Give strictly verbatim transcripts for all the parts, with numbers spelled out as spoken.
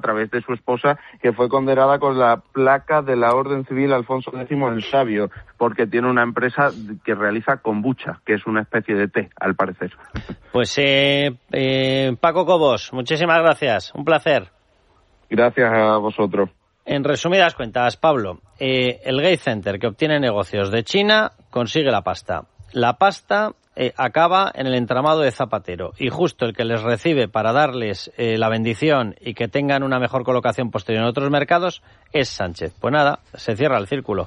a través de su esposa, que fue condecorada con la placa de la Orden Civil Alfonso décimo el Sabio, porque tiene una empresa que realiza kombucha, que es una especie de té, al parecer. Pues eh, eh, Paco Cobos, muchísimas gracias, un placer. Gracias a vosotros. En resumidas cuentas, Pablo, eh, el Gate Center que obtiene negocios de China consigue la pasta. La pasta eh, acaba en el entramado de Zapatero y justo el que les recibe para darles eh, la bendición y que tengan una mejor colocación posterior en otros mercados es Sánchez. Pues nada, se cierra el círculo.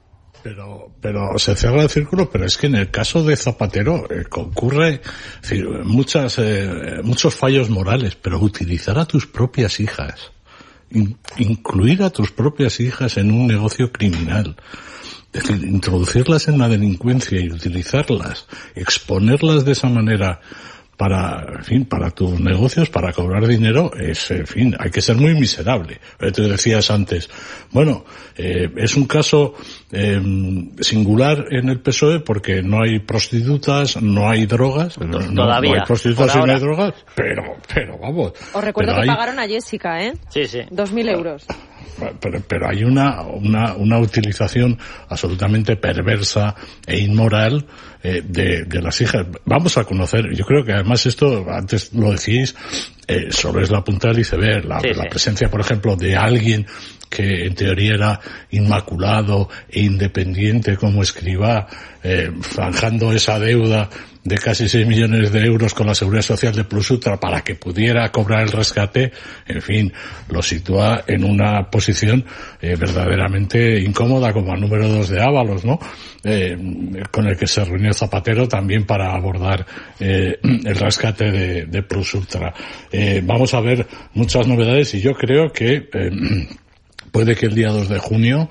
Pero, pero se cierra el círculo, pero es que en el caso de Zapatero eh, ocurre es decir, muchas, eh, muchos fallos morales, pero utilizar a tus propias hijas, in, incluir a tus propias hijas en un negocio criminal, es decir, introducirlas en la delincuencia y utilizarlas, exponerlas de esa manera para, en fin, para tus negocios, para cobrar dinero, es, en fin, hay que ser muy miserable. Te decías antes, bueno, eh, es un caso eh, singular en el P S O E porque no hay prostitutas, no hay drogas, no, todavía, no hay prostitutas y no hay drogas, pero, pero vamos. Os recuerdo que hay... pagaron a Jessica, ¿eh? Sí, sí. Dos mil euros. Pero, pero hay una, una, una utilización absolutamente perversa e inmoral eh, de, de las hijas. Vamos a conocer, yo creo que además esto, antes lo decís, eh, solo es la punta del iceberg. La, sí, la sí. presencia, por ejemplo, de alguien que en teoría era inmaculado e independiente como Escrivá, eh, zanjando esa deuda de casi seis millones de euros con la Seguridad Social de Plus Ultra para que pudiera cobrar el rescate, en fin, lo sitúa en una posición eh, verdaderamente incómoda como al número dos de Ábalos, ¿no? Eh, con el que se reunió Zapatero también para abordar eh, el rescate de, de Plus Ultra. Eh, vamos a ver muchas novedades y yo creo que eh, puede que el día dos de junio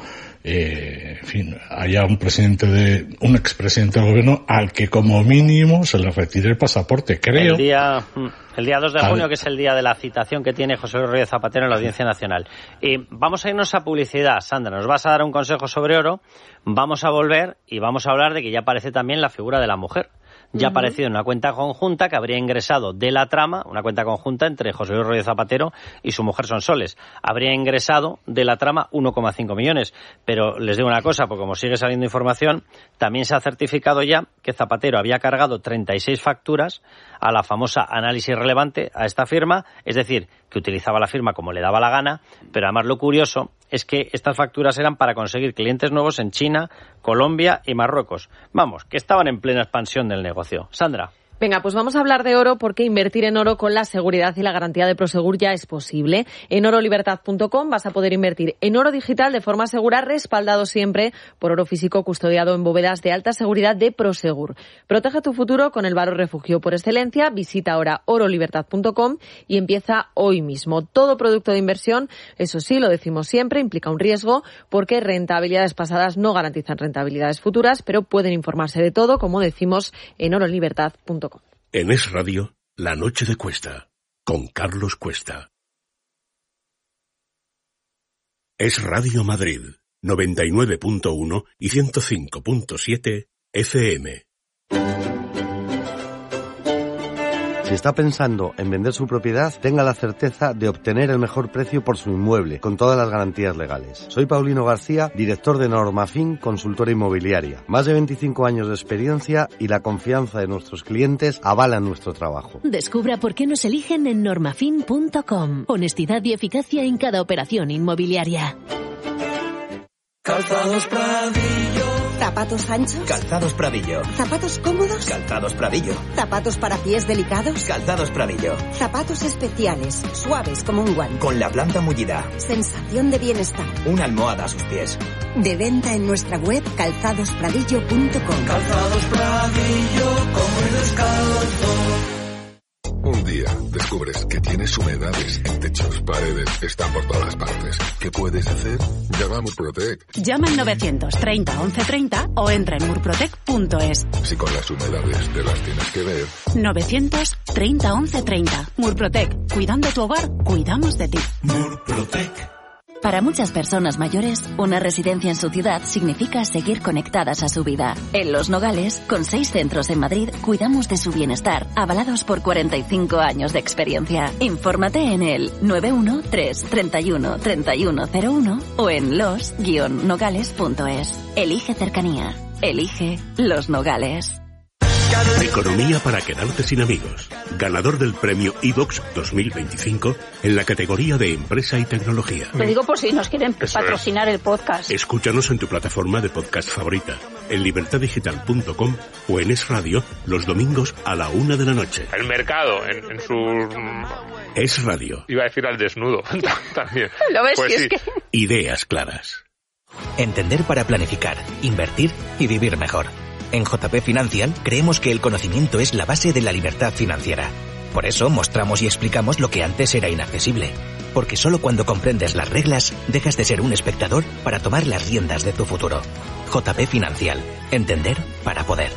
Eh, en fin, haya un presidente de, un expresidente del gobierno al que como mínimo se le retire el pasaporte, creo. El día, el día dos de junio, que es el día de la citación que tiene José Luis Rodríguez Zapatero en la Audiencia Nacional. Y vamos a irnos a publicidad. Sandra, nos vas a dar un consejo sobre oro, vamos a volver y vamos a hablar de que ya aparece también la figura de la mujer. Ya ha aparecido en una cuenta conjunta que habría ingresado de la trama, una cuenta conjunta entre José Luis Rodríguez Zapatero y su mujer Sonsoles. Habría ingresado de la trama uno coma cinco millones. Pero les digo una cosa, porque como sigue saliendo información, también se ha certificado ya que Zapatero había cargado treinta y seis facturas a la famosa Análisis Relevante, a esta firma, es decir, que utilizaba la firma como le daba la gana, pero además lo curioso es que estas facturas eran para conseguir clientes nuevos en China, Colombia y Marruecos. Vamos, que estaban en plena expansión del negocio. Sandra. Venga, pues vamos a hablar de oro porque invertir en oro con la seguridad y la garantía de Prosegur ya es posible. En oro libertad punto com vas a poder invertir en oro digital de forma segura, respaldado siempre por oro físico custodiado en bóvedas de alta seguridad de Prosegur. Protege tu futuro con el valor refugio por excelencia. Visita ahora oro libertad punto com y empieza hoy mismo. Todo producto de inversión, eso sí, lo decimos siempre, implica un riesgo porque rentabilidades pasadas no garantizan rentabilidades futuras, pero pueden informarse de todo, como decimos, en oro libertad punto com. En Es Radio, La Noche de Cuesta, con Carlos Cuesta. Es Radio Madrid, noventa y nueve punto uno y ciento cinco punto siete F M. Si está pensando en vender su propiedad, tenga la certeza de obtener el mejor precio por su inmueble, con todas las garantías legales. Soy Paulino García, director de Normafin, consultora inmobiliaria. Más de veinticinco años de experiencia y la confianza de nuestros clientes avalan nuestro trabajo. Descubra por qué nos eligen en normafin punto com. Honestidad y eficacia en cada operación inmobiliaria. Calzados Pradillo. ¿Zapatos anchos? Calzados Pradillo. ¿Zapatos cómodos? Calzados Pradillo. ¿Zapatos para pies delicados? Calzados Pradillo. Zapatos especiales, suaves como un guante. Con la planta mullida. Sensación de bienestar. Una almohada a sus pies. De venta en nuestra web calzados pradillo punto com. Calzados Pradillo, como el descalzo. Un día descubres que tienes humedades en techos, paredes, están por todas partes. ¿Qué puedes hacer? Llama a Murprotec. Llama al novecientos treinta once treinta o entra en murprotec punto es. Si con las humedades te las tienes que ver. novecientos treinta once treinta. Murprotec. Cuidando tu hogar, cuidamos de ti. Murprotec. Para muchas personas mayores, una residencia en su ciudad significa seguir conectadas a su vida. En Los Nogales, con seis centros en Madrid, cuidamos de su bienestar, avalados por cuarenta y cinco años de experiencia. Infórmate en el nueve uno tres, treinta y uno, treinta y uno cero uno o en los guion nogales punto es. Elige cercanía. Elige Los Nogales. Economía para quedarte sin amigos. Ganador del premio iVox dos mil veinticinco en la categoría de Empresa y Tecnología. Te digo por si nos quieren Eso patrocinar es. el podcast. Escúchanos en tu plataforma de podcast favorita, en libertad digital punto com o en Es Radio los domingos a la una de la noche. El mercado, en, en su... Es Radio. Iba a decir al desnudo también. ¿Lo ves? Pues Si sí. es que... Ideas claras. Entender para planificar, invertir y vivir mejor. En J P Financial creemos que el conocimiento es la base de la libertad financiera. Por eso mostramos y explicamos lo que antes era inaccesible. Porque solo cuando comprendes las reglas, dejas de ser un espectador para tomar las riendas de tu futuro. J P Financial. Entender para poder.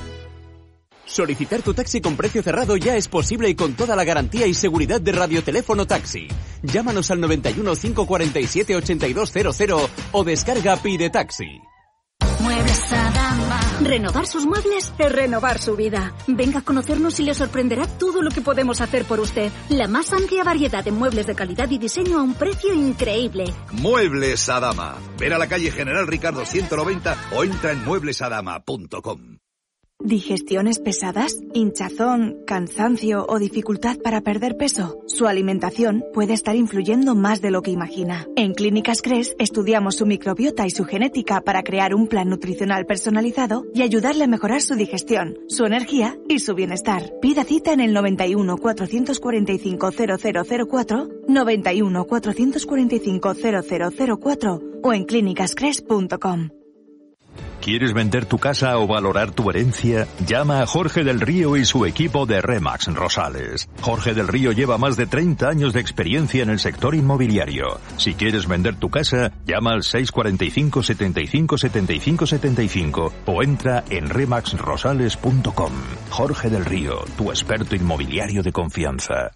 Solicitar tu taxi con precio cerrado ya es posible y con toda la garantía y seguridad de Radioteléfono Taxi. Llámanos al noventa y uno, cinco cuarenta y siete, ochenta y dos cero cero o descarga Pide Taxi. Muebles Adama. Renovar sus muebles es renovar su vida. Venga a conocernos y le sorprenderá todo lo que podemos hacer por usted. La más amplia variedad de muebles de calidad y diseño a un precio increíble. Muebles Adama. Ven a la calle General Ricardo ciento noventa o entra en muebles adama punto com. ¿Digestiones pesadas, hinchazón, cansancio o dificultad para perder peso? Su alimentación puede estar influyendo más de lo que imagina. En Clínicas Cres estudiamos su microbiota y su genética para crear un plan nutricional personalizado y ayudarle a mejorar su digestión, su energía y su bienestar. Pida cita en el noventa y uno, cuatrocientos cuarenta y cinco, cero cero cero cuatro, noventa y uno, cuatrocientos cuarenta y cinco, cero cero cero cuatro o en clínicas cres punto com. ¿Quieres vender tu casa o valorar tu herencia? Llama a Jorge del Río y su equipo de Remax Rosales. Jorge del Río lleva más de treinta años de experiencia en el sector inmobiliario. Si quieres vender tu casa, llama al seis cuarenta y cinco, setenta y cinco, setenta y cinco, setenta y cinco o entra en remax rosales punto com. Jorge del Río, tu experto inmobiliario de confianza.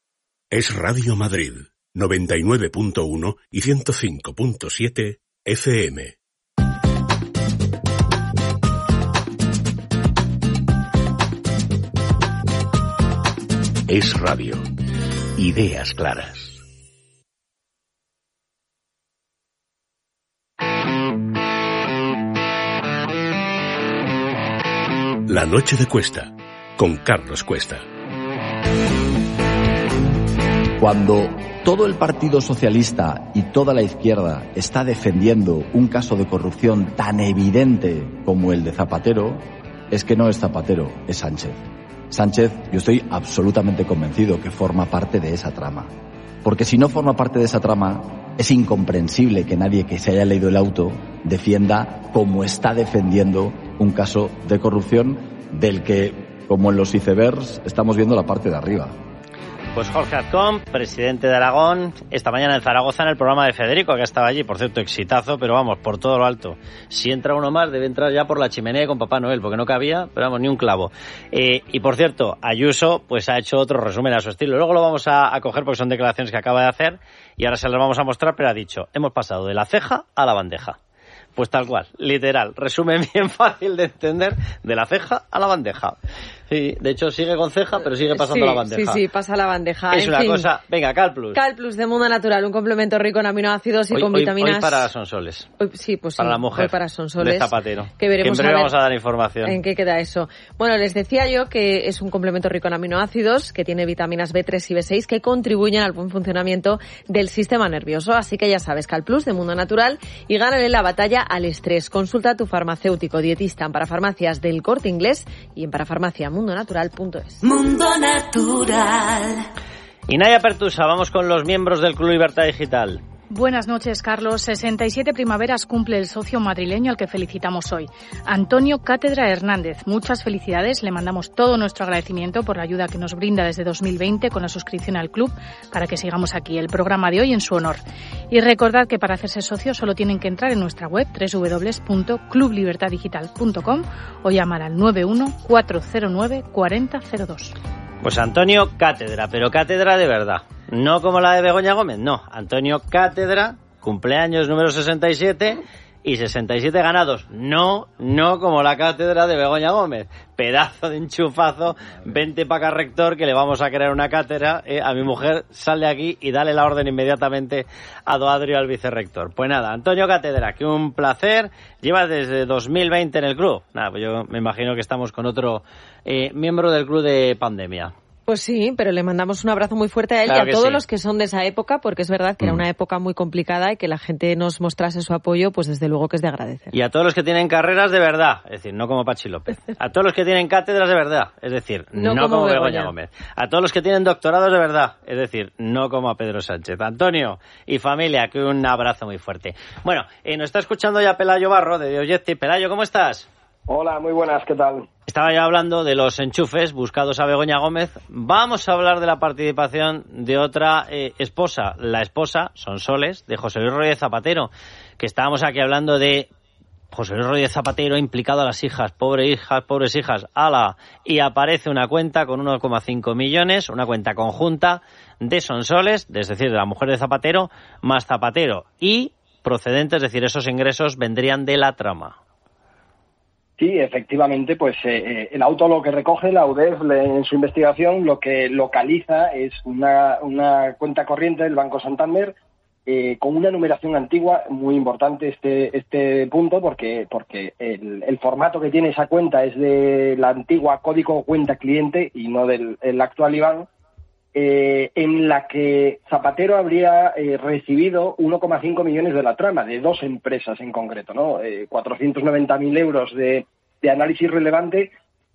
Es Radio Madrid, noventa y nueve punto uno y ciento cinco punto siete F M. Es Radio. Ideas claras. La noche de Cuesta, con Carlos Cuesta. Cuando todo el Partido Socialista y toda la izquierda está defendiendo un caso de corrupción tan evidente como el de Zapatero, es que no es Zapatero, es Sánchez. Sánchez, yo estoy absolutamente convencido que forma parte de esa trama. Porque si no forma parte de esa trama, es incomprensible que nadie que se haya leído el auto defienda como está defendiendo un caso de corrupción del que, como en los icebergs, estamos viendo la parte de arriba. Pues Jorge Azcón, presidente de Aragón, esta mañana en Zaragoza en el programa de Federico, que estaba allí, por cierto, exitazo, pero vamos, por todo lo alto. Si entra uno más, debe entrar ya por la chimenea con Papá Noel, porque no cabía, pero vamos, ni un clavo. Eh, y por cierto, Ayuso, pues ha hecho otro resumen a su estilo. Luego lo vamos a, a coger porque son declaraciones que acaba de hacer y ahora se las vamos a mostrar, pero ha dicho, hemos pasado de la ceja a la bandeja. Pues tal cual, literal, resumen bien fácil de entender, de la ceja a la bandeja. Sí, de hecho sigue con ceja, pero sigue pasando sí, la bandeja. Sí, sí, pasa la bandeja. Es en una fin. cosa... Venga, Calplus. Calplus de Mundo Natural, un complemento rico en aminoácidos y hoy, con hoy, vitaminas... Hoy para Sonsoles. Hoy, sí, pues sí, para la mujer hoy para Sonsoles. De Zapatero. Que veremos que en breve a ver vamos a dar información. ¿En qué queda eso? Bueno, les decía yo que es un complemento rico en aminoácidos, que tiene vitaminas B tres y B seis que contribuyen al buen funcionamiento del sistema nervioso. Así que ya sabes, Calplus de Mundo Natural y gánale la batalla al estrés. Consulta a tu farmacéutico dietista en Parafarmacias del Corte Inglés y en parafarmacia mundo natural punto es. Mundo Natural. Y Naya Pertusa, vamos con los miembros del Club Libertad Digital. Buenas noches, Carlos. sesenta y siete primaveras cumple el socio madrileño al que felicitamos hoy, Antonio Cátedra Hernández. Muchas felicidades, le mandamos todo nuestro agradecimiento por la ayuda que nos brinda desde dos mil veinte con la suscripción al club para que sigamos aquí el programa de hoy en su honor. Y recordad que para hacerse socio solo tienen que entrar en nuestra web doble u doble u doble u punto club libertad digital punto com o llamar al nueve uno cuatro cero nueve cuatro cero cero dos. Pues Antonio Cátedra, pero cátedra de verdad. No como la de Begoña Gómez, no. Antonio Cátedra cumpleaños número sesenta y siete y sesenta y siete ganados. No, no como la cátedra de Begoña Gómez. Pedazo de enchufazo, vente para acá, rector, que le vamos a crear una cátedra. Eh, a mi mujer, sal de aquí y dale la orden inmediatamente a Doadrio, al vicerrector. Pues nada, Antonio Cátedra, que un placer. Lleva desde dos mil veinte en el club. Nada, pues yo me imagino que estamos con otro eh, miembro del club de pandemia. Pues sí, pero le mandamos un abrazo muy fuerte a él Claro y a todos sí. los que son de esa época, porque es verdad que mm. era una época muy complicada y que la gente nos mostrase su apoyo, pues desde luego que es de agradecer. Y a todos los que tienen carreras de verdad, es decir, no como Pachi López. A todos los que tienen cátedras de verdad, es decir, no, no como, como Begoña. Begoña Gómez. A todos los que tienen doctorados de verdad, es decir, no como a Pedro Sánchez. Antonio y familia, que un abrazo muy fuerte. Bueno, eh, nos está escuchando ya Pelayo Barro, de Diogetti. Pelayo, ¿cómo estás? Hola, muy buenas, ¿qué tal? Estaba ya hablando de los enchufes buscados a Begoña Gómez. Vamos a hablar de la participación de otra eh, esposa, la esposa, Sonsoles, de José Luis Rodríguez Zapatero, que estábamos aquí hablando de José Luis Rodríguez Zapatero implicado a las hijas, pobres hijas, pobres hijas, ala, y aparece una cuenta con uno coma cinco millones, una cuenta conjunta de Sonsoles, es decir, de la mujer de Zapatero, más Zapatero, y procedentes, es decir, esos ingresos vendrían de la trama. Sí, efectivamente, pues eh, el auto lo que recoge, la U D E F en su investigación, lo que localiza es una, una cuenta corriente del Banco Santander eh, con una numeración antigua, muy importante este este punto, porque porque el, el formato que tiene esa cuenta es de la antigua código cuenta cliente y no del el actual I B A N, eh, en la que Zapatero habría eh, recibido uno coma cinco millones de la trama, de dos empresas en concreto, ¿no? Eh, cuatrocientos noventa mil euros de, de análisis relevante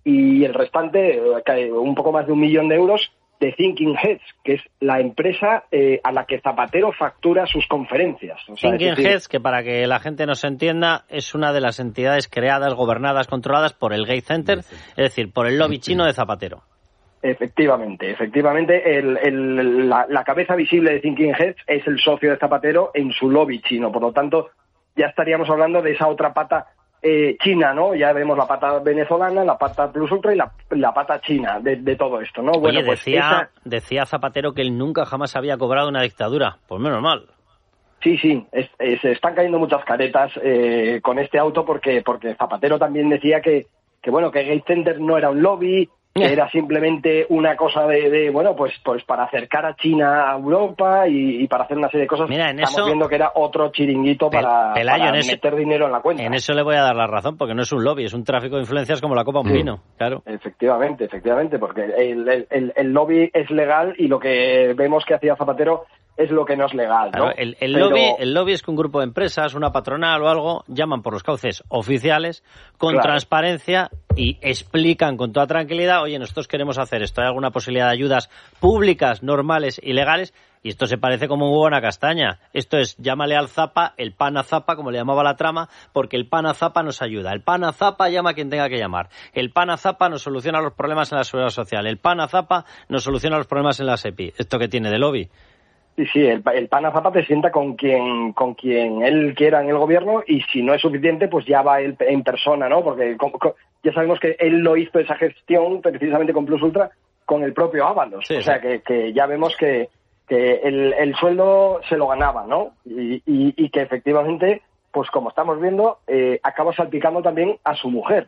y el restante, eh, un poco más de un millón de euros, de Thinking Heads, que es la empresa eh, a la que Zapatero factura sus conferencias. O sea, Thinking es decir, Heads, que para que la gente nos entienda, es una de las entidades creadas, gobernadas, controladas por el Gates Center, sí, sí. Es decir, por el lobby chino de Zapatero. Efectivamente, efectivamente, el, el, la, la cabeza visible de Thinking Heads es el socio de Zapatero en su lobby chino, por lo tanto, ya estaríamos hablando de esa otra pata eh, china, ¿no? Ya vemos la pata venezolana, la pata plus ultra y la, la pata china de, de todo esto, ¿no? Bueno, Oye, pues decía, esa... decía Zapatero que él nunca jamás había cobrado una dictadura, pues menos mal. Sí, sí, es, es, se están cayendo muchas caretas eh, con este auto porque porque Zapatero también decía que, que bueno, que Gates Center no era un lobby, que era simplemente una cosa de, de bueno, pues pues para acercar a China a Europa y, y para hacer una serie de cosas. Mira, en Estamos eso, viendo que era otro chiringuito Pel, para, Pelayo, para eso, meter dinero en la cuenta. En eso le voy a dar la razón, porque no es un lobby, es un tráfico de influencias como la copa un vino, sí, claro. Efectivamente, efectivamente, porque el, el, el lobby es legal y lo que vemos que hacía Zapatero es lo que no es legal, ¿no? Claro, el, el, Pero... lobby, el lobby es que un grupo de empresas, una patronal o algo, llaman por los cauces oficiales, con claro. transparencia, y explican con toda tranquilidad, oye, nosotros queremos hacer esto, ¿hay alguna posibilidad de ayudas públicas, normales y legales? Y esto se parece como un huevo a una castaña. Esto es, llámale al Zapa, el pan a Zapa, como le llamaba la trama, porque el pan a Zapa nos ayuda. El pan a Zapa llama a quien tenga que llamar. El pan a Zapa nos soluciona los problemas en la seguridad social. El pan a Zapa nos soluciona los problemas en la SEPI. ¿Esto qué tiene de lobby? Sí, sí, el, el pan a Zapa te sienta con quien con quien él quiera en el gobierno y si no es suficiente, pues ya va él en persona, ¿no? Porque con, con, ya sabemos que él lo hizo esa gestión precisamente con Plus Ultra con el propio Ábalos. Sí, o sea, sí. que, que ya vemos que, que el, el sueldo se lo ganaba, ¿no? Y, y, y que efectivamente, pues como estamos viendo, eh, acaba salpicando también a su mujer.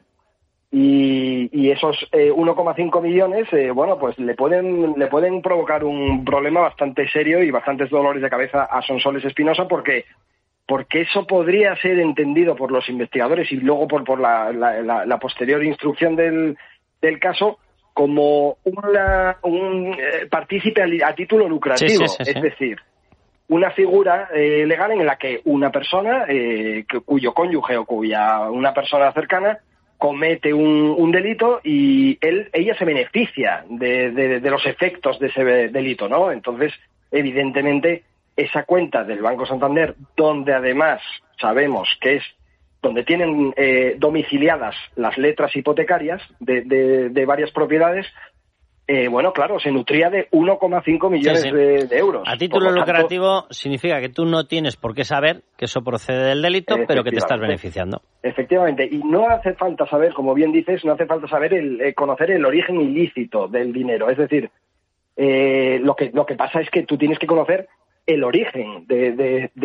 Y, y esos eh, uno coma cinco millones, eh, bueno, pues le pueden le pueden provocar un problema bastante serio y bastantes dolores de cabeza a Sonsoles Espinosa porque porque eso podría ser entendido por los investigadores y luego por por la, la, la, la posterior instrucción del, del caso como una, un eh, partícipe a, a título lucrativo, sí, sí, sí, es sí. decir, una figura eh, legal en la que una persona eh, que, cuyo cónyuge o cuya una persona cercana comete un, un delito y él, ella se beneficia de, de, de los efectos de ese delito, ¿no? Entonces, evidentemente, esa cuenta del Banco Santander, donde además sabemos que es donde tienen eh, domiciliadas las letras hipotecarias de, de, de varias propiedades, eh, bueno, claro, se nutría de uno coma cinco millones sí, sí. De, de euros. A título tanto, lucrativo significa que tú no tienes por qué saber que eso procede del delito, pero que te estás beneficiando. Efectivamente, y no hace falta saber, como bien dices, no hace falta saber el, eh, conocer el origen ilícito del dinero. Es decir, eh, lo que lo que pasa es que tú tienes que conocer el origen de, de, de, de,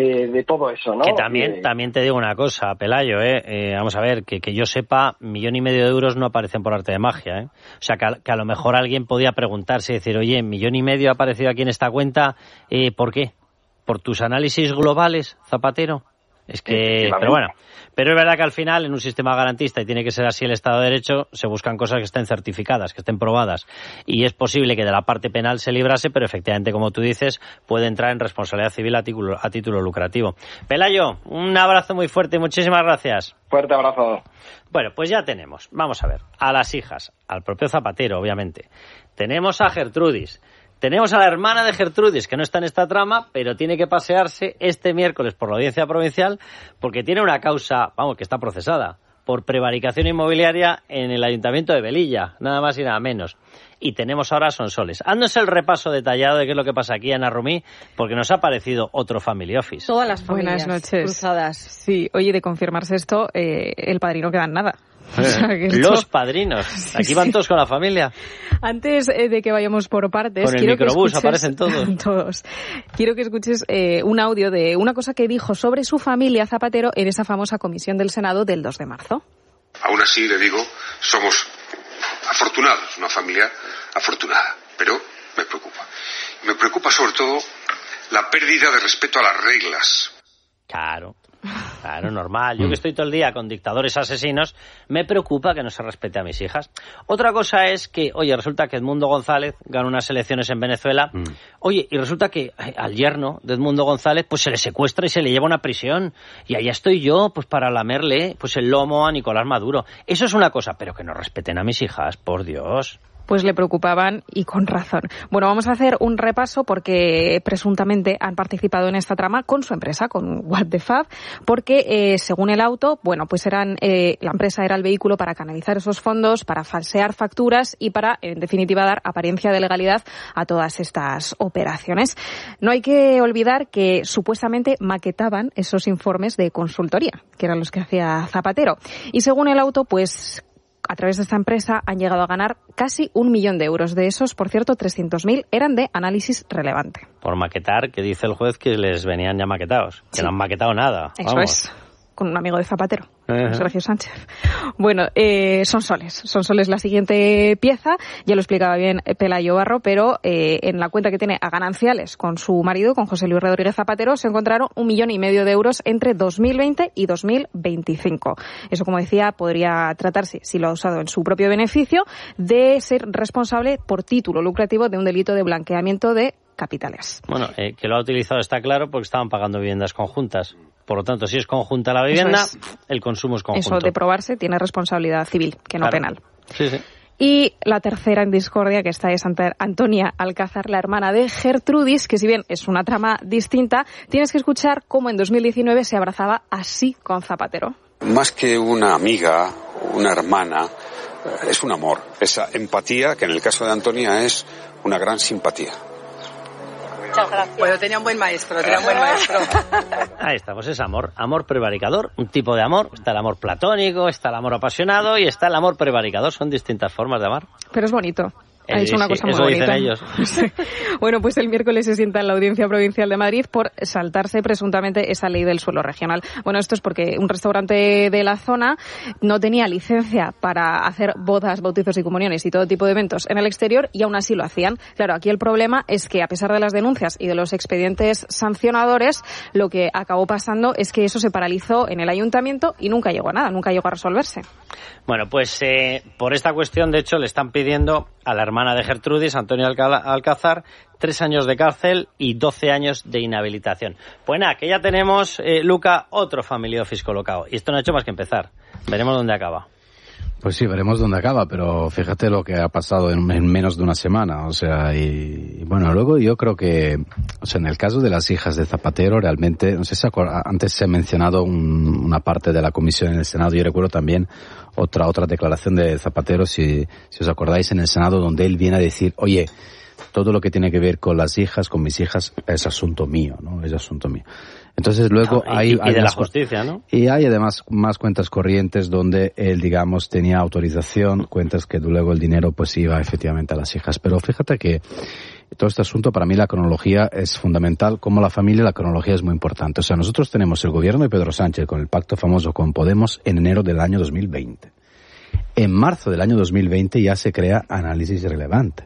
todo eso, ¿no? Que también, y, también te digo una cosa, Pelayo, ¿eh? eh vamos a ver, que, que yo sepa, millón y medio de euros no aparecen por arte de magia, ¿eh? O sea, que a, que a lo mejor alguien podía preguntarse y decir, oye, millón y medio ha aparecido aquí en esta cuenta, eh, ¿por qué? ¿Por tus análisis globales, Zapatero? Es que, pero bueno, pero es verdad que al final en un sistema garantista, y tiene que ser así el Estado de Derecho, se buscan cosas que estén certificadas, que estén probadas, y es posible que de la parte penal se librase, pero efectivamente, como tú dices, puede entrar en responsabilidad civil a título, a título lucrativo. Pelayo, un abrazo muy fuerte y muchísimas gracias. Fuerte abrazo. Bueno, pues ya tenemos, vamos a ver, a las hijas, al propio Zapatero, obviamente. Tenemos a Gertrudis. Tenemos a la hermana de Gertrudis, que no está en esta trama, pero tiene que pasearse este miércoles por la Audiencia Provincial porque tiene una causa, vamos, que está procesada por prevaricación inmobiliaria en el Ayuntamiento de Velilla, nada más y nada menos. Y tenemos ahora a Sonsoles. Haznos el repaso detallado de qué es lo que pasa aquí, Ana Rumí, porque nos ha parecido otro Family Office. Todas las familias Buenas noches. Cruzadas. Sí, oye, de confirmarse esto, eh, el padrino queda en nada. O sea, que esto... Los padrinos. Sí, aquí van sí. todos con la familia. Antes eh, de que vayamos por partes... Con el quiero microbús que aparecen todos. todos. Quiero que escuches eh, un audio de una cosa que dijo sobre su familia Zapatero en esa famosa comisión del Senado del dos de marzo. Aún así, le digo, somos afortunados, una familia afortunada, pero me preocupa. Me preocupa sobre todo la pérdida de respeto a las reglas. Claro. Claro, normal. Yo que estoy todo el día con dictadores asesinos, me preocupa que no se respete a mis hijas. Otra cosa es que, oye, resulta que Edmundo González ganó unas elecciones en Venezuela. Mm. Oye, y resulta que al yerno de Edmundo González pues se le secuestra y se le lleva a una prisión. Y allá estoy yo pues para lamerle pues el lomo a Nicolás Maduro. Eso es una cosa, pero que no respeten a mis hijas, por Dios. Pues le preocupaban y con razón. Bueno, vamos a hacer un repaso porque presuntamente han participado en esta trama con su empresa, con What the Fab, porque eh, según el auto, bueno, pues eran eh, la empresa era el vehículo para canalizar esos fondos, para falsear facturas y para, en definitiva, dar apariencia de legalidad a todas estas operaciones. No hay que olvidar que supuestamente maquetaban esos informes de consultoría, que eran los que hacía Zapatero. Y según el auto, pues a través de esta empresa han llegado a ganar casi un millón de euros. De esos, por cierto, trescientos mil eran de análisis relevante. Por maquetar, que dice el juez que les venían ya maquetados, que sí. No han maquetado nada. Eso Vamos. es. Con un amigo de Zapatero, uh-huh. Sergio Sánchez. Bueno, eh, Sonsoles. Sonsoles la siguiente pieza. Ya lo explicaba bien Pelayo Barro, pero eh, en la cuenta que tiene a gananciales con su marido, con José Luis Rodríguez Zapatero, se encontraron un millón y medio de euros entre dos mil veinte y dos mil veinticinco. Eso, como decía, podría tratarse, si lo ha usado en su propio beneficio, de ser responsable por título lucrativo de un delito de blanqueamiento de capitales. Bueno, eh, que lo ha utilizado está claro porque estaban pagando viviendas conjuntas. Por lo tanto, si es conjunta la vivienda, es. el consumo es conjunto. Eso de probarse tiene responsabilidad civil, que no claro. penal. Sí, sí. Y la tercera en discordia, que esta es Antonia Alcázar, la hermana de Gertrudis, que si bien es una trama distinta, tienes que escuchar cómo en dos mil diecinueve se abrazaba así con Zapatero. Más que una amiga, una hermana, es un amor. Esa empatía, que en el caso de Antonia es una gran simpatía. Muchas gracias. Bueno, tenía un buen maestro, tenía un buen maestro. Ahí está, pues es amor, amor prevaricador, un tipo de amor. Está el amor platónico, está el amor apasionado y está el amor prevaricador. Son distintas formas de amar. Pero es bonito. Ha hecho sí, una cosa sí, muy eso bonita. Dicen ellos. Bueno, pues el miércoles se sienta en la Audiencia Provincial de Madrid por saltarse presuntamente esa ley del suelo regional. Bueno, esto es porque un restaurante de la zona no tenía licencia para hacer bodas, bautizos y comuniones y todo tipo de eventos en el exterior y aún así lo hacían. Claro, aquí el problema es que a pesar de las denuncias y de los expedientes sancionadores, lo que acabó pasando es que eso se paralizó en el ayuntamiento y nunca llegó a nada, nunca llegó a resolverse. Bueno, pues eh, por esta cuestión, de hecho, le están pidiendo a la hermana de Gertrudis, Antonia Alcázar, tres años de cárcel y doce años de inhabilitación. Pues nada, que ya tenemos, eh, Luca, otro Family Office colocado. Y esto no ha hecho más que empezar. Veremos dónde acaba. Pues sí, veremos dónde acaba, pero fíjate lo que ha pasado en, en menos de una semana, o sea, y, y bueno, luego yo creo que, o sea, en el caso de las hijas de Zapatero, realmente, no sé si acuerda, antes se ha mencionado un, una parte de la comisión en el Senado, yo recuerdo también otra otra declaración de Zapatero, si, si os acordáis, en el Senado, donde él viene a decir, oye, todo lo que tiene que ver con las hijas, con mis hijas, es asunto mío, ¿no? Es asunto mío. Entonces luego no, y, hay... Y, hay de la más, justicia, ¿no? Y hay además más cuentas corrientes donde él, digamos, tenía autorización, cuentas que luego el dinero pues iba efectivamente a las hijas. Pero fíjate que todo este asunto, para mí la cronología es fundamental. Como la familia, la cronología es muy importante. O sea, nosotros tenemos el gobierno de Pedro Sánchez con el pacto famoso con Podemos en enero del año dos mil veinte. En marzo del año dos mil veinte ya se crea Análisis Relevante.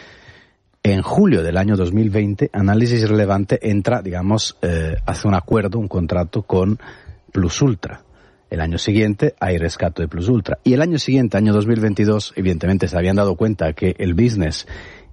En julio del año dos mil veinte, Análisis Relevante entra, digamos, eh, hace un acuerdo, un contrato con Plus Ultra. El año siguiente hay rescate de Plus Ultra. Y el año siguiente, año dos mil veintidós, evidentemente se habían dado cuenta que el business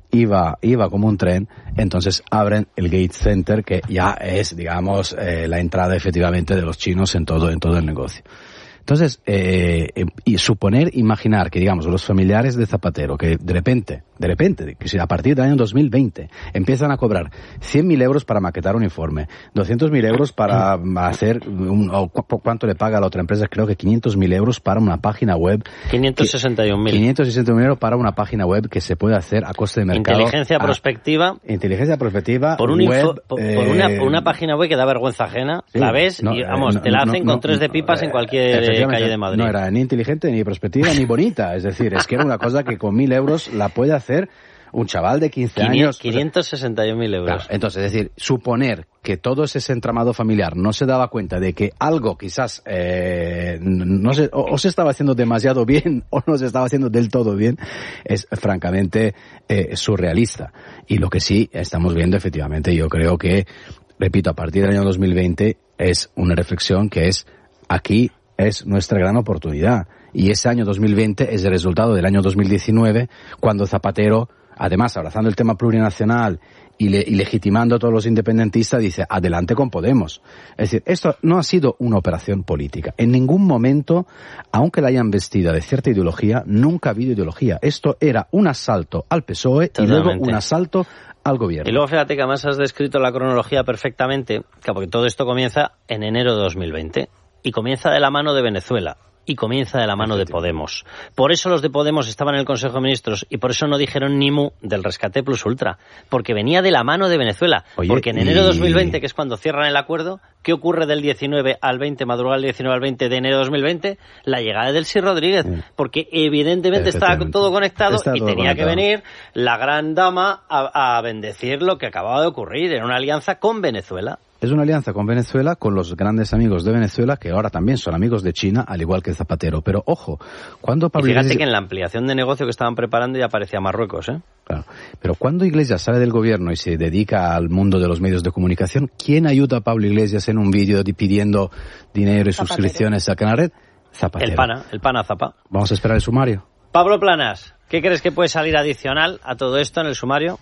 iba iba como un tren, entonces abren el Gates Center, que ya es, digamos, eh, la entrada efectivamente de los chinos en todo en todo el negocio. Entonces, eh, y suponer, imaginar que, digamos, los familiares de Zapatero, que de repente, de repente, que si a partir del año dos mil veinte empiezan a cobrar cien mil euros para maquetar un informe, doscientos mil euros para hacer, un, o cu cuánto le paga a la otra empresa, creo que quinientos mil euros para una página web. quinientos sesenta y un mil. quinientos sesenta y un mil euros para una página web que se puede hacer a coste de mercado. Inteligencia a, prospectiva. Inteligencia prospectiva. Por, un web, info, por, eh, por, una, por una página web que da vergüenza ajena, sí, la ves no, y, vamos, eh, no, te la hacen no, con tres no, de pipas eh, en cualquier calle de Madrid. No era ni inteligente, ni prospectiva, ni bonita. Es decir, es que era una cosa que con mil euros la puede hacer un chaval de quince años. quinientos sesenta y un mil euros. Claro, entonces, es decir, suponer que todo ese entramado familiar no se daba cuenta de que algo quizás eh, no se, o, o se estaba haciendo demasiado bien o no se estaba haciendo del todo bien, es francamente eh, surrealista. Y lo que sí estamos viendo, efectivamente, yo creo que, repito, a partir del año dos mil veinte es una reflexión que es aquí es nuestra gran oportunidad. Y ese año dos mil veinte es el resultado del año dos mil diecinueve, cuando Zapatero, además abrazando el tema plurinacional y, le, y legitimando a todos los independentistas, dice, adelante con Podemos. Es decir, esto no ha sido una operación política. En ningún momento, aunque la hayan vestida de cierta ideología, nunca ha habido ideología. Esto era un asalto al P S O E Totalmente. Y luego un asalto al gobierno. Y luego fíjate que además has descrito la cronología perfectamente, porque todo esto comienza en enero de dos mil veinte. Y comienza de la mano de Venezuela. Y comienza de la mano de Podemos. Por eso los de Podemos estaban en el Consejo de Ministros y por eso no dijeron ni mu del rescate Plus Ultra. Porque venía de la mano de Venezuela. Oye, porque en enero de dos mil veinte, que es cuando cierran el acuerdo, ¿qué ocurre del diecinueve al veinte, madrugada del diecinueve al veinte de enero de dos mil veinte? La llegada de Delcy Rodríguez. Porque evidentemente estaba todo conectado Está y todo tenía conectado. que venir la gran dama a, a bendecir lo que acababa de ocurrir. Era una alianza con Venezuela. Es una alianza con Venezuela, con los grandes amigos de Venezuela, que ahora también son amigos de China, al igual que Zapatero. Pero, ojo, cuando Pablo y fíjate Iglesias... que en la ampliación de negocio que estaban preparando ya aparecía Marruecos, ¿eh? Claro. Pero cuando Iglesias sale del gobierno y se dedica al mundo de los medios de comunicación, ¿quién ayuda a Pablo Iglesias en un vídeo pidiendo dinero y Zapatero. suscripciones a Canal Red? Zapatero. El pana, el pana Zapa. Vamos a esperar el sumario. Pablo Planas, ¿qué crees que puede salir adicional a todo esto en el sumario?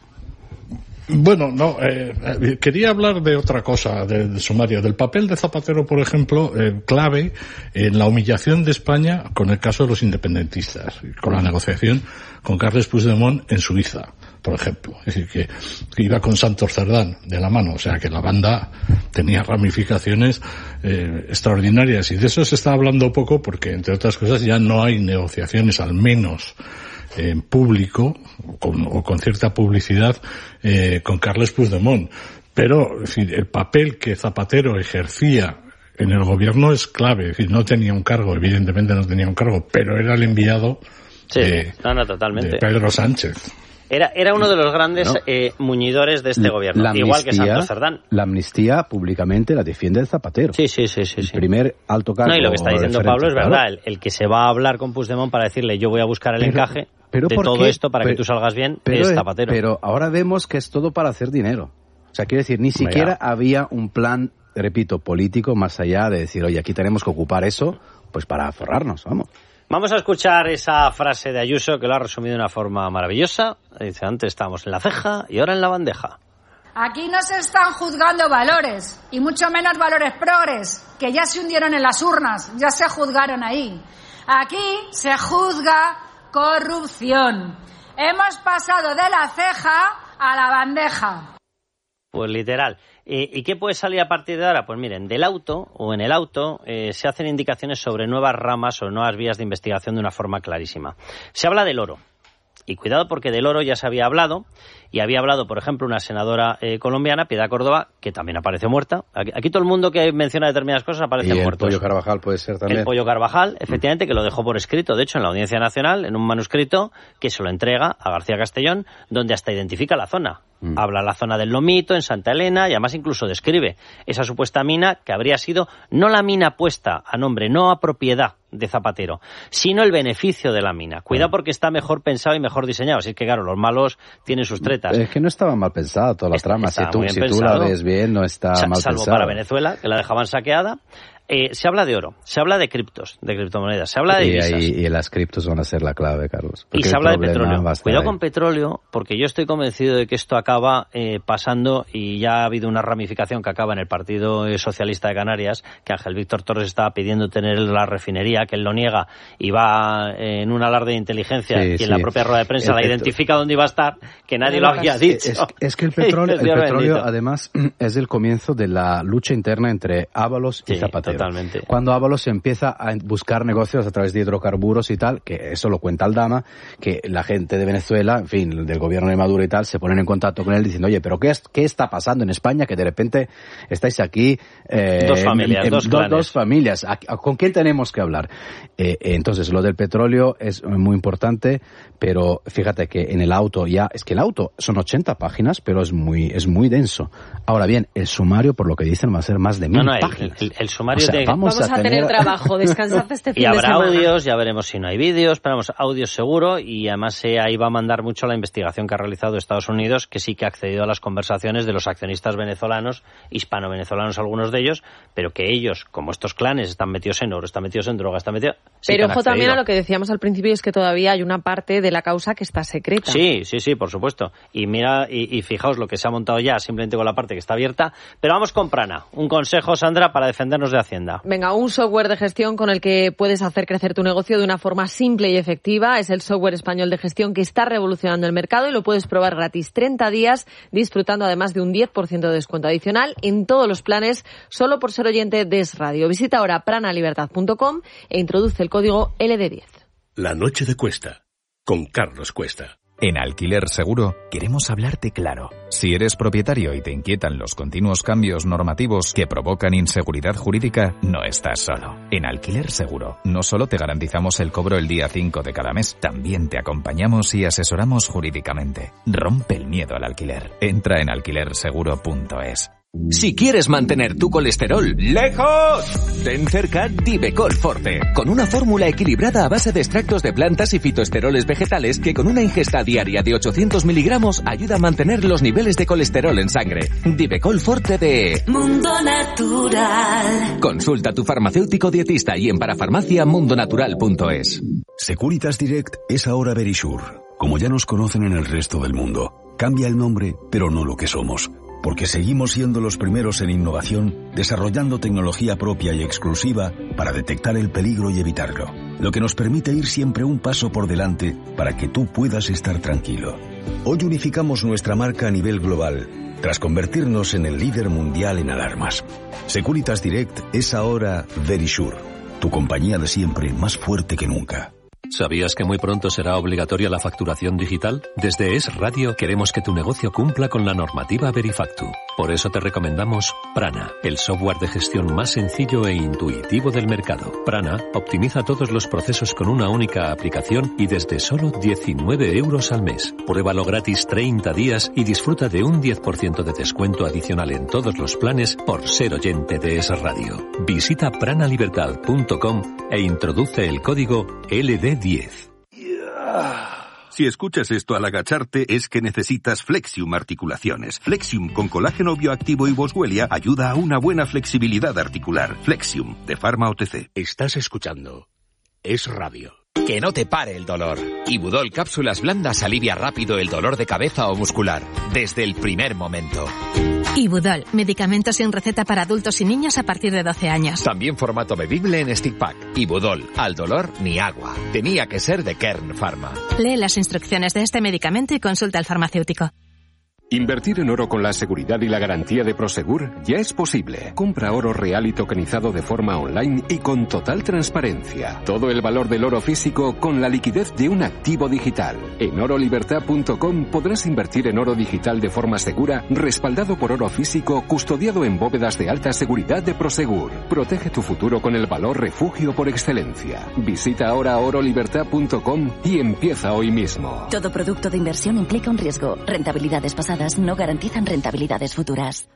Bueno, no, eh, quería hablar de otra cosa del de sumario, del papel de Zapatero, por ejemplo, eh, clave en la humillación de España con el caso de los independentistas, con la negociación con Carles Puigdemont en Suiza, por ejemplo. Es decir, que, que iba con Santos Cerdán de la mano, o sea que la banda tenía ramificaciones eh, extraordinarias, y de eso se está hablando poco porque, entre otras cosas, ya no hay negociaciones, al menos en público con, o con cierta publicidad eh, con Carles Puigdemont. Pero, es decir, el papel que Zapatero ejercía en el gobierno es clave. Es decir, no tenía un cargo, evidentemente no tenía un cargo, pero era el enviado sí, de, no, no, totalmente. de Pedro Sánchez. Era, era uno de los grandes no. eh, muñidores de este gobierno, la igual amnistía, que Santos Cerdán. La amnistía públicamente la defiende el Zapatero. Sí, sí, sí. sí, el sí. primer alto cargo. No, y lo que está diciendo Pablo es claro. verdad. El, el que se va a hablar con Puigdemont para decirle yo voy a buscar el pero, encaje pero de todo qué? esto para pero, que tú salgas bien pero, es Zapatero. Pero ahora vemos que es todo para hacer dinero. O sea, quiero decir, ni siquiera Vaya. había un plan, repito, político más allá de decir, oye, aquí tenemos que ocupar eso pues para forrarnos, vamos. Vamos a escuchar esa frase de Ayuso que lo ha resumido de una forma maravillosa. Dice, antes estábamos en la ceja y ahora en la bandeja. Aquí no se están juzgando valores, y mucho menos valores progres, que ya se hundieron en las urnas, ya se juzgaron ahí. Aquí se juzga corrupción. Hemos pasado de la ceja a la bandeja. Pues literal. ¿Y qué puede salir a partir de ahora? Pues miren, del auto o en el auto eh, se hacen indicaciones sobre nuevas ramas o nuevas vías de investigación de una forma clarísima. Se habla del oro. Y cuidado porque del oro ya se había hablado Y había hablado, por ejemplo, una senadora eh, colombiana, Piedad Córdoba, que también apareció muerta. Aquí, aquí todo el mundo que menciona determinadas cosas aparece muerto. Y el Pollo Carvajal puede ser también. El Pollo Carvajal, efectivamente, que lo dejó por escrito, de hecho, en la Audiencia Nacional, en un manuscrito que se lo entrega a García Castellón, donde hasta identifica la zona. Mm. Habla la zona del Lomito, en Santa Elena, y además incluso describe esa supuesta mina que habría sido no la mina puesta a nombre, no a propiedad de Zapatero, sino el beneficio de la mina. Cuidado porque está mejor pensado y mejor diseñado. Así es que, claro, los malos tienen sus tretas. Es que no estaba mal pensada toda la está, trama. Está si tú, si tú la ves bien, no está Sa- mal salvo pensada. para Venezuela, que la dejaban saqueada. Eh, se habla de oro, se habla de criptos, de criptomonedas, se habla de y, divisas. ahí, y las criptos van a ser la clave, Carlos. Y se habla de petróleo. Cuidado ahí. Con petróleo, porque yo estoy convencido de que esto acaba eh, pasando, y ya ha habido una ramificación que acaba en el Partido Socialista de Canarias, que Ángel Víctor Torres estaba pidiendo tener la refinería, que él lo niega y va eh, en un alarde de inteligencia, sí, y en sí. la propia rueda de prensa el la petro... identifica dónde iba a estar, que nadie lo había dicho. Es, es que el petróleo, el petróleo además, es el comienzo de la lucha interna entre Ábalos y sí, Zapatero. Totalmente. Cuando Ábalos empieza a buscar negocios a través de hidrocarburos y tal, que eso lo cuenta Aldama, que la gente de Venezuela, en fin, del gobierno de Maduro y tal, se ponen en contacto con él diciendo, oye, pero ¿qué, es, qué está pasando en España? Que de repente estáis aquí... Eh, dos familias, en, dos, do, dos familias. ¿Con quién tenemos que hablar? Eh, entonces, lo del petróleo es muy importante, pero fíjate que en el auto ya... Es que el auto son ochenta páginas, pero es muy es muy denso. Ahora bien, el sumario, por lo que dicen, va a ser más de mil no, no, páginas. El, el, el sumario o sea, de... Vamos, vamos a, a tener, tener trabajo, descansad este fin y de habrá semana. Audios, ya veremos si no hay vídeos, esperamos audios seguro, y además eh, ahí va a mandar mucho la investigación que ha realizado Estados Unidos, que sí que ha accedido a las conversaciones de los accionistas venezolanos, hispano-venezolanos algunos de ellos, pero que ellos, como estos clanes, están metidos en oro, están metidos en droga, están metidos... Sí, pero ojo también a lo que decíamos al principio, es que todavía hay una parte de la causa que está secreta. Sí, sí, sí, por supuesto. Y mira, y, y fijaos lo que se ha montado ya, simplemente con la parte que está abierta. Pero vamos con Prana. Un consejo, Sandra, para defendernos de Hacienda. Venga, un software de gestión con el que puedes hacer crecer tu negocio de una forma simple y efectiva. Es el software español de gestión que está revolucionando el mercado y lo puedes probar gratis treinta días, disfrutando además de un diez por ciento de descuento adicional en todos los planes, solo por ser oyente de Es Radio. Visita ahora prana libertad punto com e introduce el código L D diez. La noche de Cuesta, con Carlos Cuesta. En Alquiler Seguro queremos hablarte claro. Si eres propietario y te inquietan los continuos cambios normativos que provocan inseguridad jurídica, no estás solo. En Alquiler Seguro no solo te garantizamos el cobro el día cinco de cada mes, también te acompañamos y asesoramos jurídicamente. Rompe el miedo al alquiler. Entra en alquiler seguro punto es. Si quieres mantener tu colesterol lejos, ten cerca Divecol Forte, con una fórmula equilibrada a base de extractos de plantas y fitoesteroles vegetales que con una ingesta diaria de ochocientos miligramos ayuda a mantener los niveles de colesterol en sangre. Divecol Forte de Mundo Natural. Consulta a tu farmacéutico dietista y en parafarmacia mundo natural punto es. Securitas Direct es ahora Verisure. Como ya nos conocen en el resto del mundo, cambia el nombre, pero no lo que somos. Porque seguimos siendo los primeros en innovación, desarrollando tecnología propia y exclusiva para detectar el peligro y evitarlo, lo que nos permite ir siempre un paso por delante para que tú puedas estar tranquilo. Hoy unificamos nuestra marca a nivel global, tras convertirnos en el líder mundial en alarmas. Securitas Direct es ahora Verisure, tu compañía de siempre más fuerte que nunca. ¿Sabías que muy pronto será obligatoria la facturación digital? Desde Es Radio queremos que tu negocio cumpla con la normativa Verifactu. Por eso te recomendamos Prana, el software de gestión más sencillo e intuitivo del mercado. Prana optimiza todos los procesos con una única aplicación y desde solo diecinueve euros al mes. Pruébalo gratis treinta días y disfruta de un diez por ciento de descuento adicional en todos los planes por ser oyente de Es Radio. Visita prana libertad punto com e introduce el código L D diez. Si escuchas esto al agacharte es que necesitas Flexium Articulaciones. Flexium con colágeno bioactivo y Boswellia ayuda a una buena flexibilidad articular. Flexium, de Pharma O T C. Estás escuchando Es Radio. Que no te pare el dolor. Ibudol Cápsulas Blandas alivia rápido el dolor de cabeza o muscular, desde el primer momento. Ibudol, medicamento sin receta para adultos y niños a partir de doce años. También formato bebible en stick pack. Ibudol, al dolor ni agua. Tenía que ser de Kern Pharma. Lee las instrucciones de este medicamento y consulta al farmacéutico. Invertir en oro con la seguridad y la garantía de Prosegur ya es posible. Compra oro real y tokenizado de forma online y con total transparencia. Todo el valor del oro físico con la liquidez de un activo digital. En oro libertad punto com podrás invertir en oro digital de forma segura, respaldado por oro físico, custodiado en bóvedas de alta seguridad de Prosegur. Protege tu futuro con el valor refugio por excelencia. Visita ahora oro libertad punto com y empieza hoy mismo. Todo producto de inversión implica un riesgo. Rentabilidades pasadas no garantizan rentabilidades futuras.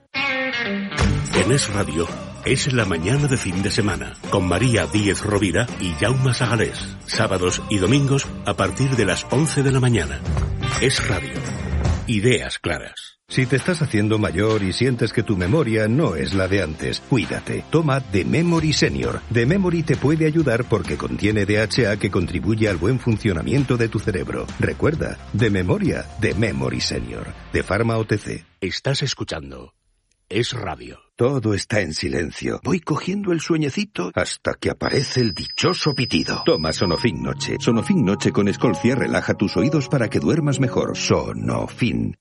En Es Radio, es la mañana de fin de semana, con María Díez Rovira y Jaume Sagalés. Sábados y domingos a partir de las once de la mañana. Es Radio. Ideas claras. Si te estás haciendo mayor y sientes que tu memoria no es la de antes, cuídate. Toma The Memory Senior. The Memory te puede ayudar porque contiene D H A que contribuye al buen funcionamiento de tu cerebro. Recuerda, de memoria, The Memory Senior. De Pharma O T C. Estás escuchando Es Radio. Todo está en silencio. Voy cogiendo el sueñecito hasta que aparece el dichoso pitido. Toma Sonofin Noche. Sonofin Noche con Escolcia relaja tus oídos para que duermas mejor. Sonofin.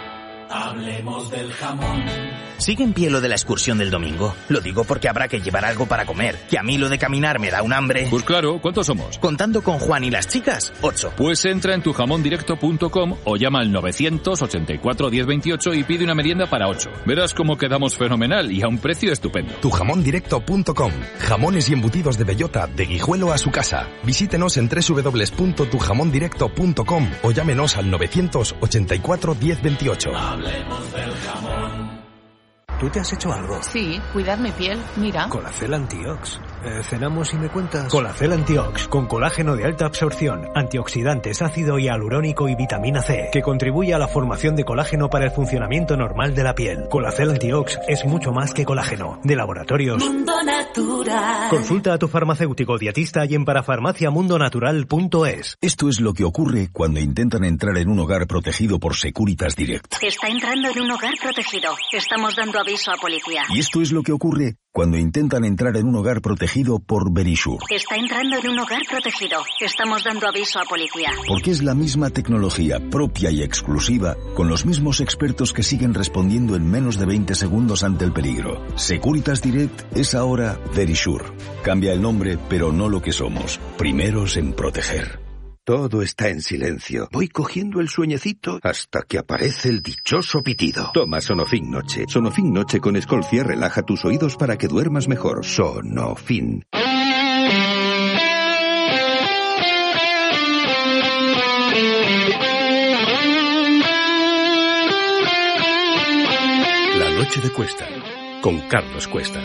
Hablemos del jamón. ¿Sigue en pie lo de la excursión del domingo? Lo digo porque habrá que llevar algo para comer. Que a mí lo de caminar me da un hambre. Pues claro, ¿cuántos somos? Contando con Juan y las chicas, ocho. Pues entra en tu jamón directo punto com o llama al novecientos ochenta y cuatro diez veintiocho y pide una merienda para ocho. Verás cómo quedamos fenomenal y a un precio estupendo. tu jamón directo punto com. Jamones y embutidos de bellota, de Guijuelo a su casa. Visítenos en doble u doble u doble u punto tu jamón directo punto com o llámenos al novecientos ochenta y cuatro diez veintiocho. Hablemos del jamón. ¿Tú te has hecho algo? Sí, cuidar mi piel, mira. Colacel Antiox. Eh, ¿Cenamos y me cuentas? Colacel Antiox, con colágeno de alta absorción, antioxidantes, ácido hialurónico y vitamina C, que contribuye a la formación de colágeno para el funcionamiento normal de la piel. Colacel Antiox es mucho más que colágeno. De Laboratorios Mundo Natural. Consulta a tu farmacéutico dietista y en parafarmacia mundo natural punto es. Esto es lo que ocurre cuando intentan entrar en un hogar protegido por Securitas Direct. Está entrando en un hogar protegido. Estamos dando aviso a policía. Y esto es lo que ocurre cuando intentan entrar en un hogar protegido por Verisure. Está entrando en un hogar protegido. Estamos dando aviso a policía. Porque es la misma tecnología propia y exclusiva, con los mismos expertos que siguen respondiendo en menos de veinte segundos ante el peligro. Securitas Direct es ahora Verisure. Cambia el nombre, pero no lo que somos. Primeros en proteger. Todo está en silencio. Voy cogiendo el sueñecito hasta que aparece el dichoso pitido. Toma Sonofin Noche. Sonofin Noche con Escolcia relaja tus oídos para que duermas mejor. Sonofin. La noche de Cuesta, con Carlos Cuesta.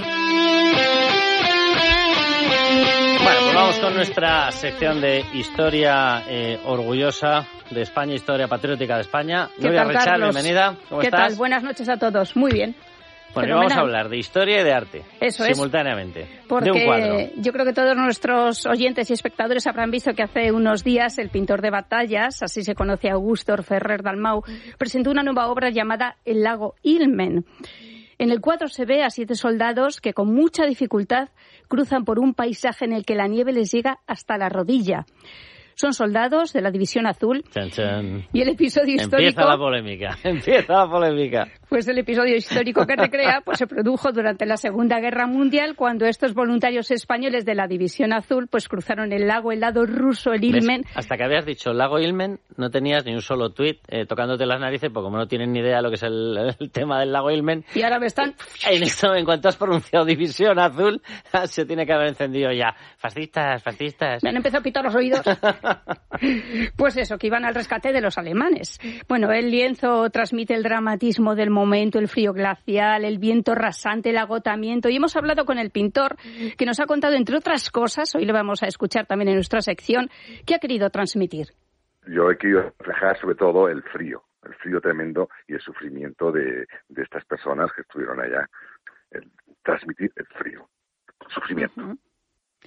Bueno, pues vamos con nuestra sección de historia eh, orgullosa de España, historia patriótica de España. Nuria Rechal, bienvenida. ¿Cómo ¿Qué estás? tal? Buenas noches a todos. Muy bien. Bueno, vamos a hablar de historia y de arte. Eso simultáneamente. Es. Porque de un cuadro. Yo creo que todos nuestros oyentes y espectadores habrán visto que hace unos días el pintor de batallas, así se conoce Augusto Ferrer Dalmau, presentó una nueva obra llamada El lago Ilmen. En el cuadro se ve a siete soldados que con mucha dificultad cruzan por un paisaje en el que la nieve les llega hasta la rodilla. Son soldados de la División Azul. Chan, chan. Y el episodio histórico... Empieza la polémica, empieza la polémica. Pues el episodio histórico que recrea pues se produjo durante la Segunda Guerra Mundial, cuando estos voluntarios españoles de la División Azul pues cruzaron el lago helado ruso, el Ilmen. ¿Ves? Hasta que habías dicho lago Ilmen, no tenías ni un solo tuit eh, tocándote las narices, porque como no tienen ni idea de lo que es el, el tema del lago Ilmen... Y ahora me están... En, esto, en cuanto has pronunciado División Azul, se tiene que haber encendido ya. Fascistas, fascistas... Me han empezado a pitar los oídos. Pues eso, que iban al rescate de los alemanes. Bueno, el lienzo transmite el dramatismo del momento, el frío glacial, el viento rasante, el agotamiento. Y hemos hablado con el pintor, que nos ha contado, entre otras cosas, hoy le vamos a escuchar también en nuestra sección, qué ha querido transmitir. Yo he querido reflejar sobre todo el frío, el frío tremendo y el sufrimiento de, de estas personas que estuvieron allá. El, transmitir el frío, el sufrimiento. Uh-huh.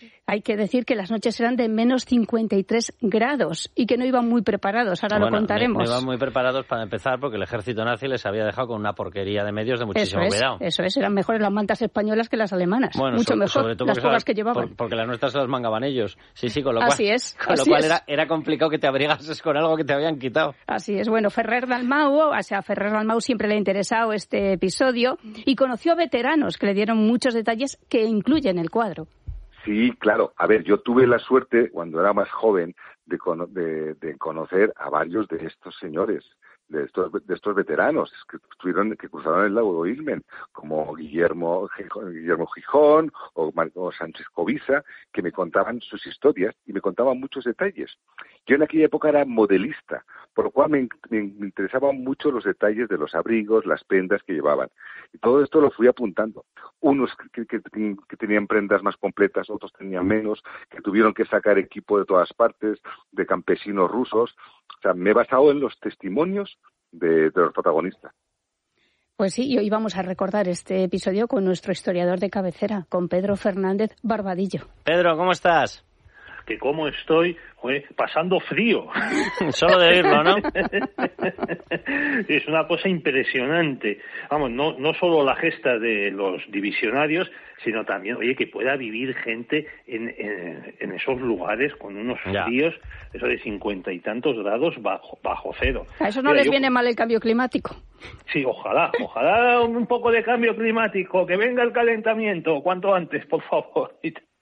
Hay que decir que las noches eran de menos cincuenta y tres grados y que no iban muy preparados, ahora bueno, lo contaremos. No iban muy preparados para empezar porque el ejército nazi les había dejado con una porquería de medios de muchísimo eso es, cuidado. Eso es, eran mejores las mantas españolas que las alemanas, bueno, mucho so, mejor, sobre todo las pocas que llevaban. Por, porque las nuestras se las mangaban ellos. Sí, sí, con lo cual, así es, con así lo cual es. Era, era complicado que te abrigases con algo que te habían quitado. Así es, bueno, Ferrer Dalmau, o sea, a Ferrer Dalmau siempre le ha interesado este episodio y conoció a veteranos que le dieron muchos detalles que incluyen el cuadro. Sí, claro. A ver, yo tuve la suerte, cuando era más joven, de, cono- de, de conocer a varios de estos señores, de estos de estos veteranos que estuvieron, que cruzaron el lago Ilmen, como Guillermo Guillermo Gijón o Marco Sánchez Covisa, que me contaban sus historias y me contaban muchos detalles. Yo en aquella época era modelista, por lo cual me, me, me interesaban mucho los detalles de los abrigos, las prendas que llevaban. Y todo esto lo fui apuntando. Unos que, que, que tenían prendas más completas, otros tenían menos, que tuvieron que sacar equipo de todas partes, de campesinos rusos. O sea, me he basado en los testimonios de, de los protagonistas. Pues sí, y hoy vamos a recordar este episodio con nuestro historiador de cabecera, con Pedro Fernández Barbadillo. Pedro, ¿cómo estás? Que cómo estoy, joder, pasando frío. Solo de oírlo, ¿no? Es una cosa impresionante. Vamos, no, no solo la gesta de los divisionarios, sino también, oye, que pueda vivir gente en, en, en esos lugares con unos fríos, eso de cincuenta y tantos grados bajo, bajo cero. A eso no Mira, les yo... viene mal el cambio climático. Sí, ojalá, ojalá un poco de cambio climático, que venga el calentamiento, cuanto antes, por favor.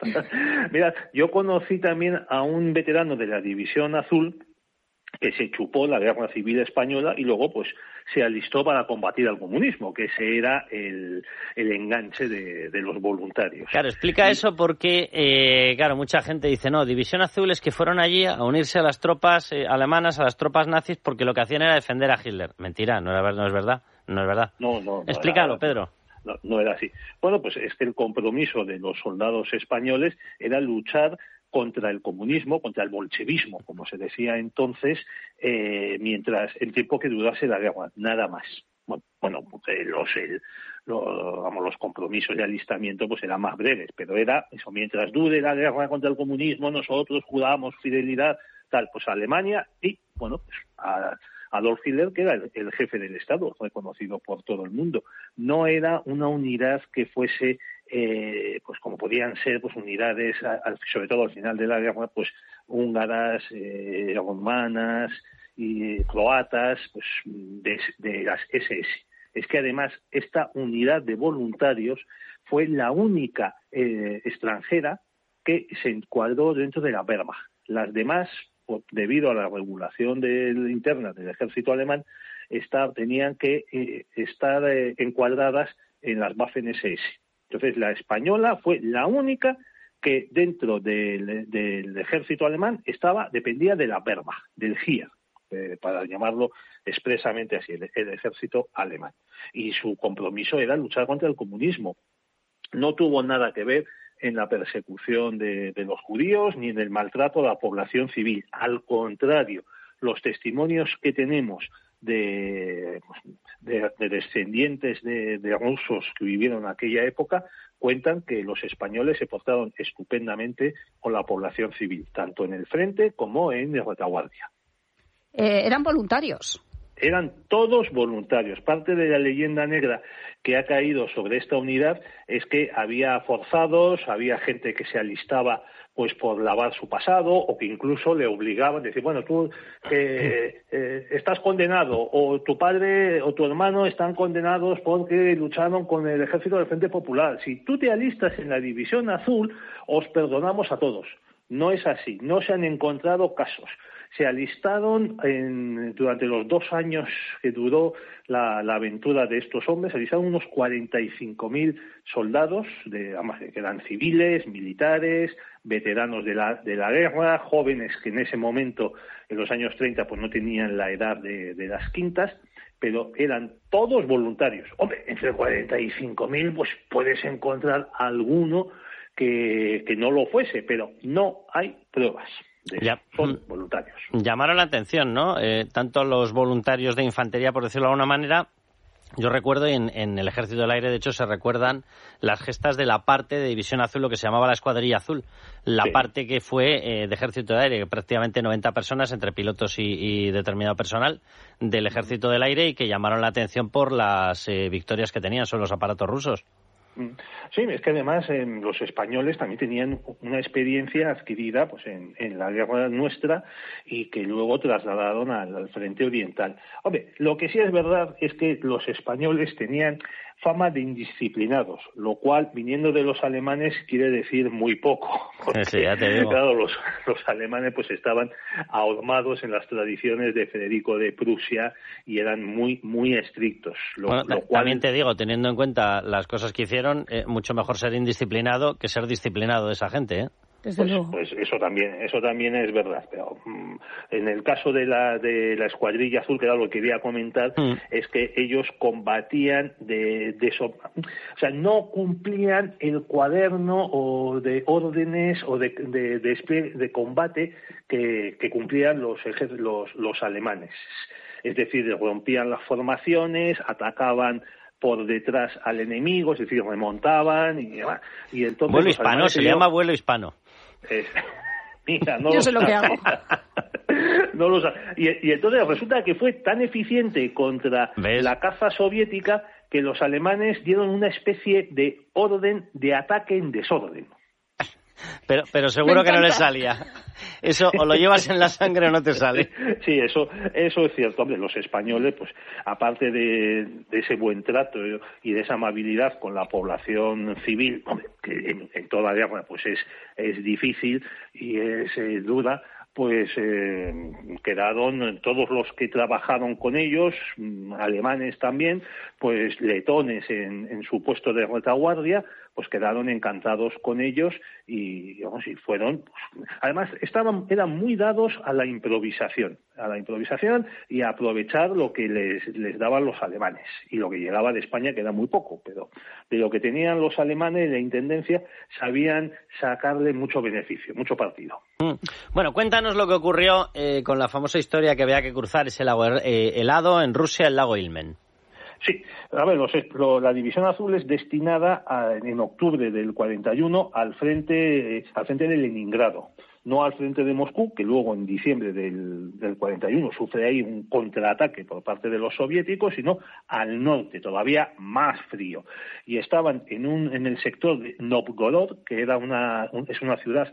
Mira, yo conocí también a un veterano de la División Azul que se chupó la Guerra Civil Española y luego pues se alistó para combatir al comunismo, que ese era el, el enganche de, de los voluntarios. Claro, explica y... eso porque, eh, claro, mucha gente dice, no, División Azul es que fueron allí a unirse a las tropas eh, alemanas, a las tropas nazis, porque lo que hacían era defender a Hitler. Mentira, no, era, no es verdad, no es verdad. No, no. no Explícalo, era, Pedro. No, no era así. Bueno, pues es que el compromiso de los soldados españoles era luchar contra el comunismo, contra el bolchevismo, como se decía entonces, eh, mientras el tiempo que durase la guerra, nada más. Bueno, bueno eh, los, el, lo, vamos, los compromisos de alistamiento pues eran más breves, pero era eso, mientras dure la guerra contra el comunismo, nosotros juramos fidelidad, tal, pues a Alemania y, bueno, pues a Adolf Hitler, que era el, el jefe del Estado, reconocido por todo el mundo. No era una unidad que fuese, eh, pues como podían ser, pues unidades, al, sobre todo al final de la guerra, pues húngaras, eh, romanas y eh, croatas, pues de, de las ese ese. Es que además esta unidad de voluntarios fue la única eh, extranjera que se encuadró dentro de la Wehrmacht. Las demás, debido a la regulación del, interna del ejército alemán, está, tenían que eh, estar eh, encuadradas en las Waffen ese ese. Entonces, la española fue la única que dentro del, del ejército alemán estaba dependía de la Wehrmacht, del Heer, eh, para llamarlo expresamente así, el, el ejército alemán. Y su compromiso era luchar contra el comunismo. No tuvo nada que ver en la persecución de, de los judíos ni en el maltrato a la población civil. Al contrario, los testimonios que tenemos de, de, de descendientes de, de rusos que vivieron en aquella época cuentan que los españoles se portaron estupendamente con la población civil, tanto en el frente como en la retaguardia. Eh, eran voluntarios. Eran todos voluntarios. Parte de la leyenda negra que ha caído sobre esta unidad es que había forzados, había gente que se alistaba pues por lavar su pasado o que incluso le obligaban a decir, bueno, tú eh, eh, estás condenado o tu padre o tu hermano están condenados porque lucharon con el ejército del Frente Popular. Si tú te alistas en la División Azul, os perdonamos a todos. No es así, no se han encontrado casos. Se alistaron en, durante los dos años que duró la, la aventura de estos hombres, se alistaron unos cuarenta y cinco mil soldados, de, que eran civiles, militares, veteranos de la, de la guerra, jóvenes que en ese momento, en los años treinta, pues no tenían la edad de, de las quintas, pero eran todos voluntarios. Hombre, entre cuarenta y cinco mil pues puedes encontrar alguno que, que no lo fuese, pero no hay pruebas. Ya. Son voluntarios. Llamaron la atención, ¿no? Eh, tanto los voluntarios de infantería, por decirlo de alguna manera, Yo recuerdo en, en el Ejército del Aire, de hecho, se recuerdan las gestas de la parte de División Azul, lo que se llamaba la Escuadrilla Azul. La sí. parte que fue eh, de Ejército del Aire, prácticamente noventa personas, entre pilotos y, y determinado personal del Ejército del Aire, y que llamaron la atención por las eh, victorias que tenían sobre los aparatos rusos. Sí, es que además eh, los españoles también tenían una experiencia adquirida pues en, en la guerra nuestra y que luego trasladaron al, al frente oriental. Hombre, lo que sí es verdad es que los españoles tenían fama de indisciplinados, lo cual, viniendo de los alemanes, quiere decir muy poco. Porque, sí, ya te digo. Claro, los, los alemanes pues estaban ahormados en las tradiciones de Federico de Prusia y eran muy, muy estrictos. Lo, bueno, lo cual... También te digo, teniendo en cuenta las cosas que hicieron, eh, mucho mejor ser indisciplinado que ser disciplinado de esa gente, ¿eh? Desde pues, luego. pues eso también, eso también es verdad. Pero mm, en el caso de la de la Escuadrilla Azul, que era lo que quería comentar, mm. es que ellos combatían de, de so, o sea, no cumplían el cuaderno o de órdenes o de de, de, de combate que, que cumplían los, los los alemanes. Es decir, rompían las formaciones, atacaban por detrás al enemigo, es decir, remontaban y, y entonces... Vuelo hispano, se le llama vuelo hispano. Eh, mira, no Yo sé lo que hago. no lo y, y entonces resulta que fue tan eficiente contra ¿Ves? la caza soviética que los alemanes dieron una especie de orden de ataque en desorden. Pero, pero seguro que no le salía. Eso o lo llevas en la sangre o no te sale. Sí, eso eso es cierto. Hombre, los españoles, pues aparte de, de ese buen trato y de esa amabilidad con la población civil, hombre, que en, en toda guerra pues es es difícil y es eh, dura, pues eh, quedaron todos los que trabajaron con ellos, alemanes también, pues letones en, en su puesto de retaguardia, pues quedaron encantados con ellos y, digamos, y fueron, pues, además estaban, eran muy dados a la improvisación, a la improvisación y a aprovechar lo que les, les daban los alemanes y lo que llegaba de España, que era muy poco, pero de lo que tenían los alemanes, la intendencia, sabían sacarle mucho beneficio, mucho partido. Bueno, cuéntanos lo que ocurrió eh, con la famosa historia que había que cruzar ese lago eh, helado en Rusia, el lago Ilmen. Sí, a ver, los, lo, la División Azul es destinada a, en octubre del cuarenta y uno al frente, eh, al frente de Leningrado, no al frente de Moscú, que luego en diciembre del, del cuarenta y uno sufre ahí un contraataque por parte de los soviéticos, sino al norte, todavía más frío. Y estaban en un en el sector de Novgorod, que era una un, es una ciudad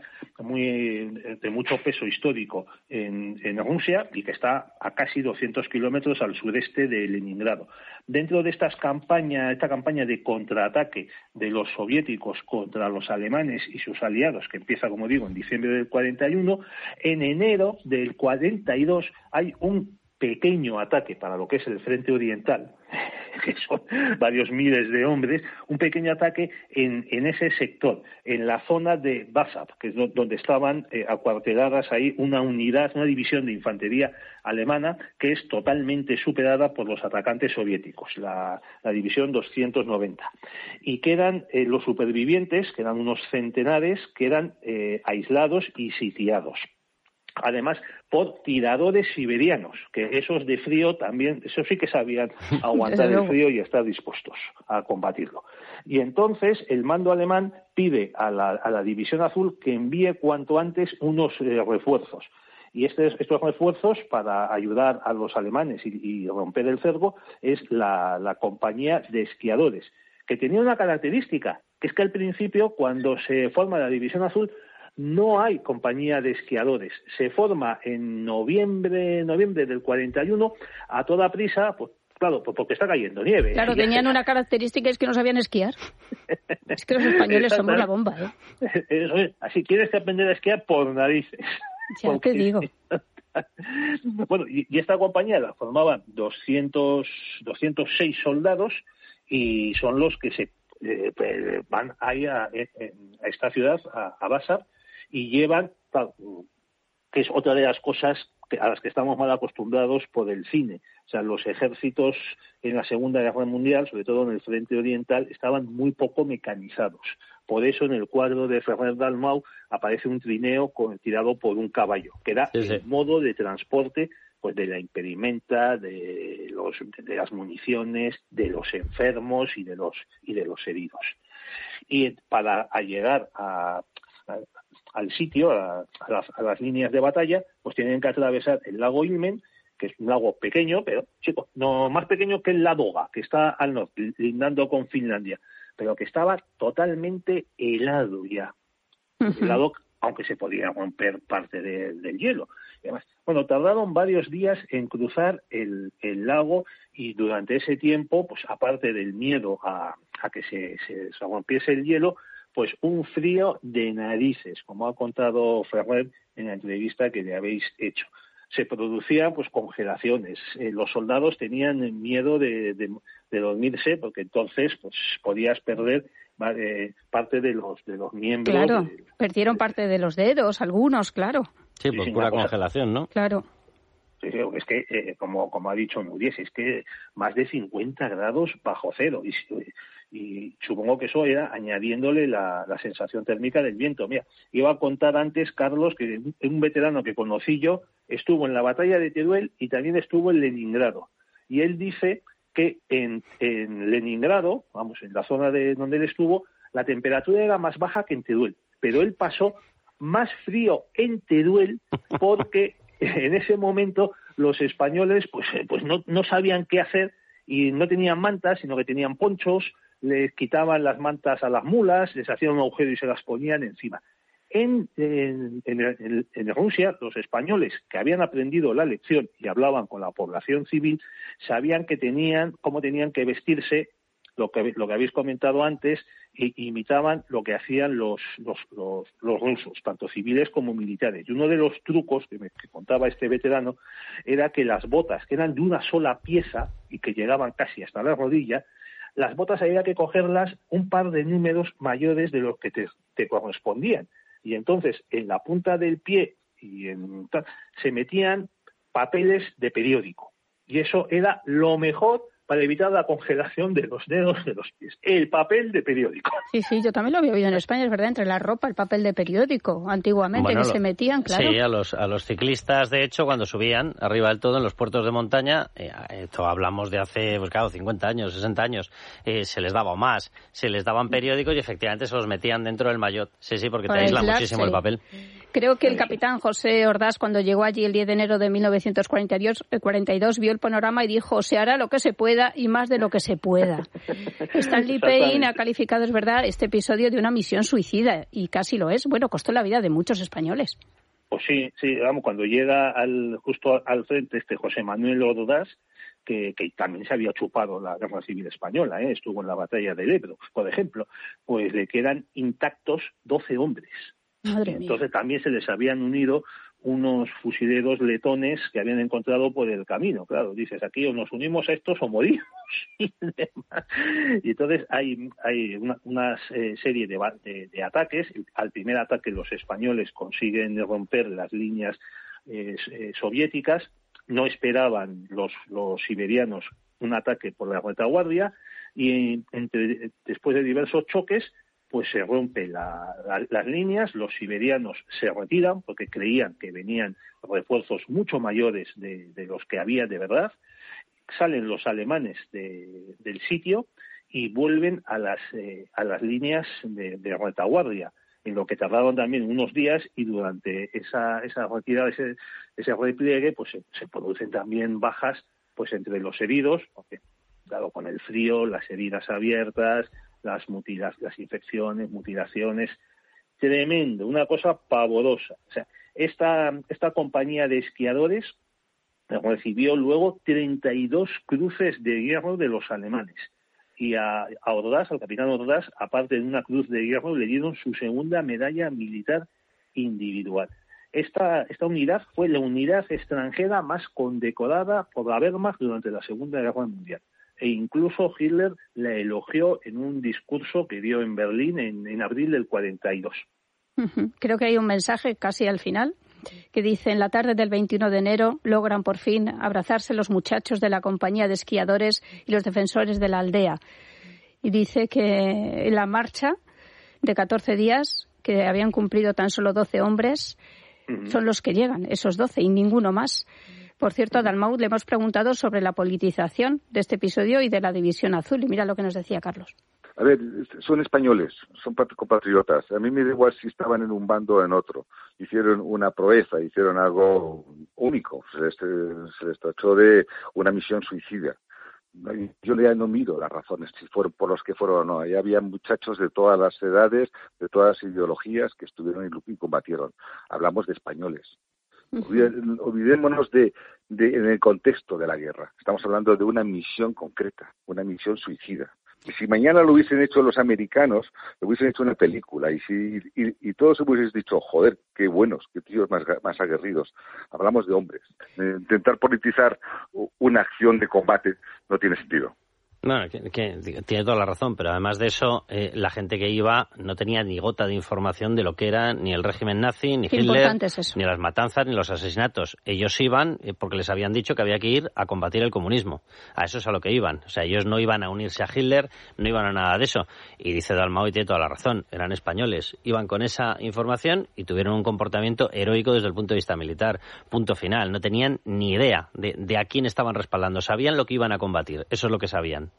muy de mucho peso histórico en, en Rusia y que está a casi doscientos kilómetros al sureste de Leningrado. Dentro de estas campañas, esta campaña de contraataque de los soviéticos contra los alemanes y sus aliados, que empieza, como digo, en diciembre del cuarenta y uno, en enero del cuarenta y dos hay un pequeño ataque para lo que es el frente oriental, que son varios miles de hombres, un pequeño ataque en, en ese sector, en la zona de Basab, que es donde estaban eh, acuarteladas ahí una unidad, una división de infantería alemana que es totalmente superada por los atacantes soviéticos, la, la división doscientos noventa. Y quedan eh, los supervivientes, que eran unos centenares, quedan eh, aislados y sitiados. Además, por tiradores siberianos, que esos de frío también, eso sí que sabían aguantar el frío y estar dispuestos a combatirlo. Y entonces el mando alemán pide a la, a la División Azul que envíe cuanto antes unos eh, refuerzos. Y estos, estos refuerzos, para ayudar a los alemanes y, y romper el cerco, es la, la compañía de esquiadores, que tenía una característica, que es que al principio, cuando se forma la División Azul, no hay compañía de esquiadores. Se forma en noviembre, noviembre del cuarenta y uno a toda prisa, pues claro, pues porque está cayendo nieve. Claro, tenían una característica, es que no sabían esquiar. Es que los españoles somos la bomba, ¿eh? Eso es. Así quieres que aprender a esquiar por narices. Ya porque... te digo. Bueno, y, y esta compañía la formaban doscientos, doscientos seis soldados y son los que se eh, van ahí a, a esta ciudad, a, a Basab, y llevan, que es otra de las cosas a las que estamos mal acostumbrados por el cine. O sea, los ejércitos en la Segunda Guerra Mundial, sobre todo en el frente oriental, estaban muy poco mecanizados. Por eso en el cuadro de Ferrer Dalmau aparece un trineo con, tirado por un caballo, que era sí, sí. el modo de transporte pues de la impedimenta, de los de las municiones, de los enfermos y de los y de los heridos. Y para llegar a, a, al sitio, a, a, las, a las líneas de batalla, pues tienen que atravesar el lago Ilmen, que es un lago pequeño, pero chico, no más pequeño que el Ladoga, que está al norte, lindando con Finlandia, pero que estaba totalmente helado ya. Uh-huh. Helado, aunque se podía romper parte de, del hielo. Y además, bueno, tardaron varios días en cruzar el, el lago y durante ese tiempo, pues aparte del miedo a, a que se, se, se rompiese el hielo, pues un frío de narices, como ha contado Ferrer en la entrevista que le habéis hecho. Se producían pues congelaciones. Eh, los soldados tenían miedo de, de, de dormirse porque entonces pues podías perder eh, parte de los de los miembros. Claro, de, perdieron parte de los dedos, algunos, claro. Sí, por sí, pura congelación, ¿no? Claro. Sí, es que, eh, como, como ha dicho Núñez, es que más de cincuenta grados bajo cero. Y, y supongo que eso era añadiéndole la, la sensación térmica del viento. Mira, iba a contar antes, Carlos, que un veterano que conocí yo estuvo en la batalla de Teruel y también estuvo en Leningrado. Y él dice que en, en Leningrado, vamos, en la zona de donde él estuvo, la temperatura era más baja que en Teruel. Pero él pasó más frío en Teruel porque en ese momento los españoles pues, pues no, no sabían qué hacer y no tenían mantas, sino que tenían ponchos, les quitaban las mantas a las mulas, les hacían un agujero y se las ponían encima. En, en, en, en Rusia, los españoles que habían aprendido la lección y hablaban con la población civil, sabían que tenían, cómo tenían que vestirse, lo que, lo que habéis comentado antes, e imitaban lo que hacían los, los, los, los rusos, tanto civiles como militares. Y uno de los trucos que me que contaba este veterano era que las botas, que eran de una sola pieza y que llegaban casi hasta la rodilla, las botas había que cogerlas un par de números mayores de los que te, te correspondían. Y entonces, en la punta del pie y en, se metían papeles de periódico. Y eso era lo mejor para evitar la congelación de los dedos de los pies. El papel de periódico. Sí, sí, yo también lo había oído en España, es verdad, entre la ropa, el papel de periódico, antiguamente, bueno, que lo, se metían, claro. Sí, a los, a los ciclistas, de hecho, cuando subían arriba del todo en los puertos de montaña, eh, esto hablamos de hace, pues claro, cincuenta años, sesenta años, eh, se les daba más, se les daban periódicos y efectivamente se los metían dentro del maillot. Sí, sí, porque te aísla muchísimo el papel. Creo que el capitán José Ordaz, cuando llegó allí el diez de enero de mil novecientos cuarenta y dos, vio el panorama y dijo, se hará lo que se pueda y más de lo que se pueda. Stanley Payne ha calificado, es verdad, este episodio de una misión suicida, y casi lo es. Bueno, costó la vida de muchos españoles. Pues sí, sí, vamos, cuando llega al, justo al frente este José Manuel Ordaz, que, que también se había chupado la Guerra Civil Española, ¿eh? Estuvo en la batalla del Ebro, por ejemplo, pues le quedan intactos doce hombres. Madre Entonces mía. También se les habían unido unos fusileros letones que habían encontrado por el camino. Claro, dices, aquí o nos unimos a estos o morimos. Y entonces hay, hay una, una eh, serie de, de, de ataques. Al primer ataque los españoles consiguen romper las líneas eh, eh, soviéticas. No esperaban los, los siberianos un ataque por la retaguardia y entre, después de diversos choques pues se rompen la, la, las líneas, los siberianos se retiran porque creían que venían refuerzos mucho mayores de, de los que había de verdad, salen los alemanes de, del sitio y vuelven a las, eh, a las líneas de, de retaguardia, en lo que tardaron también unos días y durante esa, esa retirada, ese, ese repliegue, pues se, se producen también bajas pues entre los heridos, porque dado con el frío, las heridas abiertas, las mutilas, las infecciones, mutilaciones, tremendo, una cosa pavorosa. O sea, esta, esta compañía de esquiadores recibió luego treinta y dos cruces de hierro de los alemanes. Y a, a Ordaz, al capitán Ordaz, aparte de una cruz de hierro, le dieron su segunda medalla militar individual. Esta, esta unidad fue la unidad extranjera más condecorada por la Wehrmacht durante la Segunda Guerra Mundial. E incluso Hitler la elogió en un discurso que dio en Berlín en, en abril del cuarenta y dos. Creo que hay un mensaje casi al final que dice: en la tarde del veintiuno de enero logran por fin abrazarse los muchachos de la compañía de esquiadores y los defensores de la aldea. Y dice que en la marcha de catorce días, que habían cumplido tan solo doce hombres, uh-huh. son los que llegan, esos doce y ninguno más. Por cierto, a Dalmau le hemos preguntado sobre la politización de este episodio y de la División Azul. Y mira lo que nos decía Carlos. A ver, son españoles, son compatriotas. A mí me da igual si estaban en un bando o en otro. Hicieron una proeza, hicieron algo único. Se les, se les tachó de una misión suicida. Yo ya no miro las razones, si fueron por los que fueron o no. Ahí había muchachos de todas las edades, de todas las ideologías que estuvieron y combatieron. Hablamos de españoles. Uh-huh. Olvidémonos de, de en el contexto de la guerra. Estamos hablando de una misión concreta, una misión suicida. Y si mañana lo hubiesen hecho los americanos, lo hubiesen hecho una película. Y si y, y todos hubiesen dicho, joder, qué buenos, qué tíos más, más aguerridos. Hablamos de hombres. Eh, intentar politizar una acción de combate no tiene sentido. Bueno, que, que, tiene toda la razón, pero además de eso, eh, la gente que iba no tenía ni gota de información de lo que era ni el régimen nazi, ni Qué Hitler, es ni las matanzas, ni los asesinatos. Ellos iban eh, porque les habían dicho que había que ir a combatir el comunismo. A eso es a lo que iban. O sea, ellos no iban a unirse a Hitler, no iban a nada de eso. Y dice Dalmau, y tiene toda la razón, eran españoles. Iban con esa información y tuvieron un comportamiento heroico desde el punto de vista militar. Punto final. No tenían ni idea de, de a quién estaban respaldando. Sabían lo que iban a combatir. Eso es lo que sabían.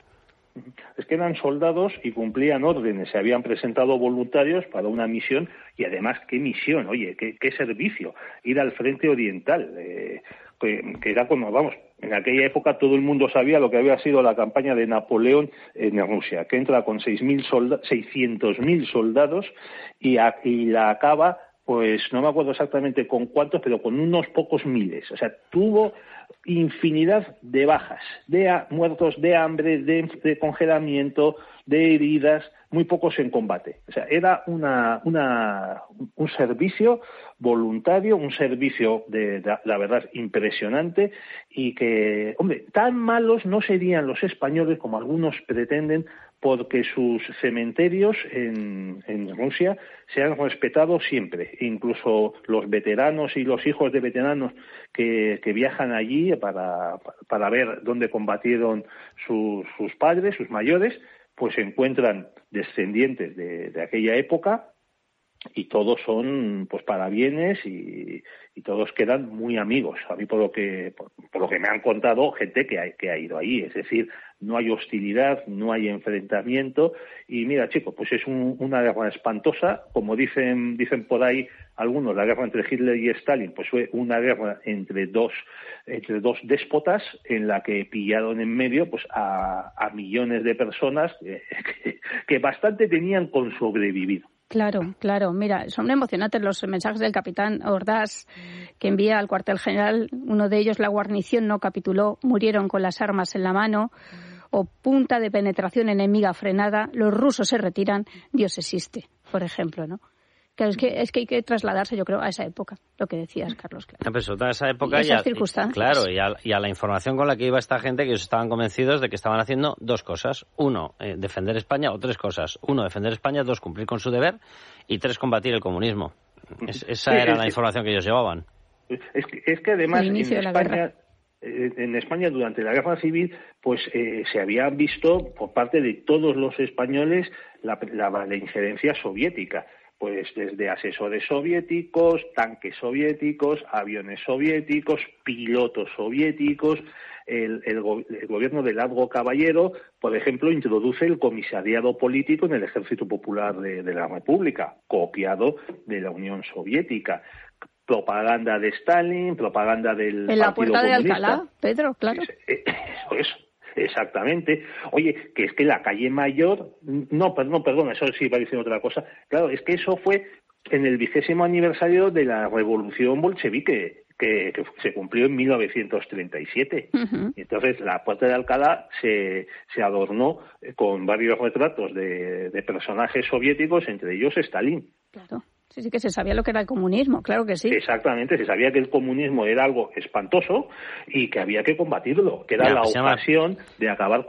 Es que eran soldados y cumplían órdenes, se habían presentado voluntarios para una misión y además, ¿qué misión? Oye, ¿qué, qué servicio? Ir al frente oriental, eh, que, que era como, vamos, en aquella época todo el mundo sabía lo que había sido la campaña de Napoleón en Rusia, que entra con seiscientos mil soldados y, a, y la acaba, pues no me acuerdo exactamente con cuántos, pero con unos pocos miles. O sea, tuvo infinidad de bajas, de a, muertos de hambre, de, de congelamiento, de heridas, muy pocos en combate. O sea, era una, una, un servicio voluntario, un servicio de, de la verdad impresionante y que, hombre, tan malos no serían los españoles como algunos pretenden, porque sus cementerios en, en Rusia se han respetado siempre. Incluso los veteranos y los hijos de veteranos que, que viajan allí para, para ver dónde combatieron sus, sus padres, sus mayores, pues se encuentran descendientes de, de aquella época y todos son pues parabienes y, y todos quedan muy amigos. A mí por lo que por, por lo que me han contado gente que ha, que ha ido ahí, es decir, no hay hostilidad, no hay enfrentamiento y mira, chico, pues es un, una guerra espantosa, como dicen dicen por ahí algunos, la guerra entre Hitler y Stalin, pues fue una guerra entre dos entre dos déspotas en la que pillaron en medio pues a, a millones de personas que, que, que bastante tenían con sobrevivir. Claro, claro. Mira, son emocionantes los mensajes del capitán Ordaz que envía al cuartel general. Uno de ellos, la guarnición no capituló, murieron con las armas en la mano. O punta de penetración enemiga frenada, los rusos se retiran, Dios existe, por ejemplo, ¿no? Claro, es que, es que hay que trasladarse, yo creo, a esa época, lo que decías, Carlos. Claro. Pero toda esa época y esas ya, circunstancias. Claro, y a, y a la información con la que iba esta gente, que ellos estaban convencidos de que estaban haciendo dos cosas. Uno, eh, defender España, o tres cosas. Uno, defender España. Dos, cumplir con su deber. Y tres, combatir el comunismo. Es, esa era la información que ellos llevaban. Es que, es que además en España... En España, durante la Guerra Civil, pues eh, se había visto por parte de todos los españoles la, la, la injerencia soviética. Pues desde asesores soviéticos, tanques soviéticos, aviones soviéticos, pilotos soviéticos. El, el, el gobierno de Largo Caballero, por ejemplo, introduce el comisariado político en el Ejército Popular de, de la República, copiado de la Unión Soviética. Propaganda de Stalin, propaganda del en la Partido Puerta Comunista. de Alcalá, Pedro, claro. Eso es. Exactamente. Oye, que es que la calle Mayor, no, perdón, perdón, eso sí va a decir otra cosa. Claro, es que eso fue en el vigésimo aniversario de la Revolución Bolchevique, que, que se cumplió en mil novecientos treinta y siete. Uh-huh. Entonces, la Puerta de Alcalá se, se adornó con varios retratos de, de personajes soviéticos, entre ellos Stalin. Claro. Sí, sí que se sabía lo que era el comunismo, claro que sí. Exactamente, se sabía que el comunismo era algo espantoso y que había que combatirlo, que era Mira, la ocasión llama... de acabar con él.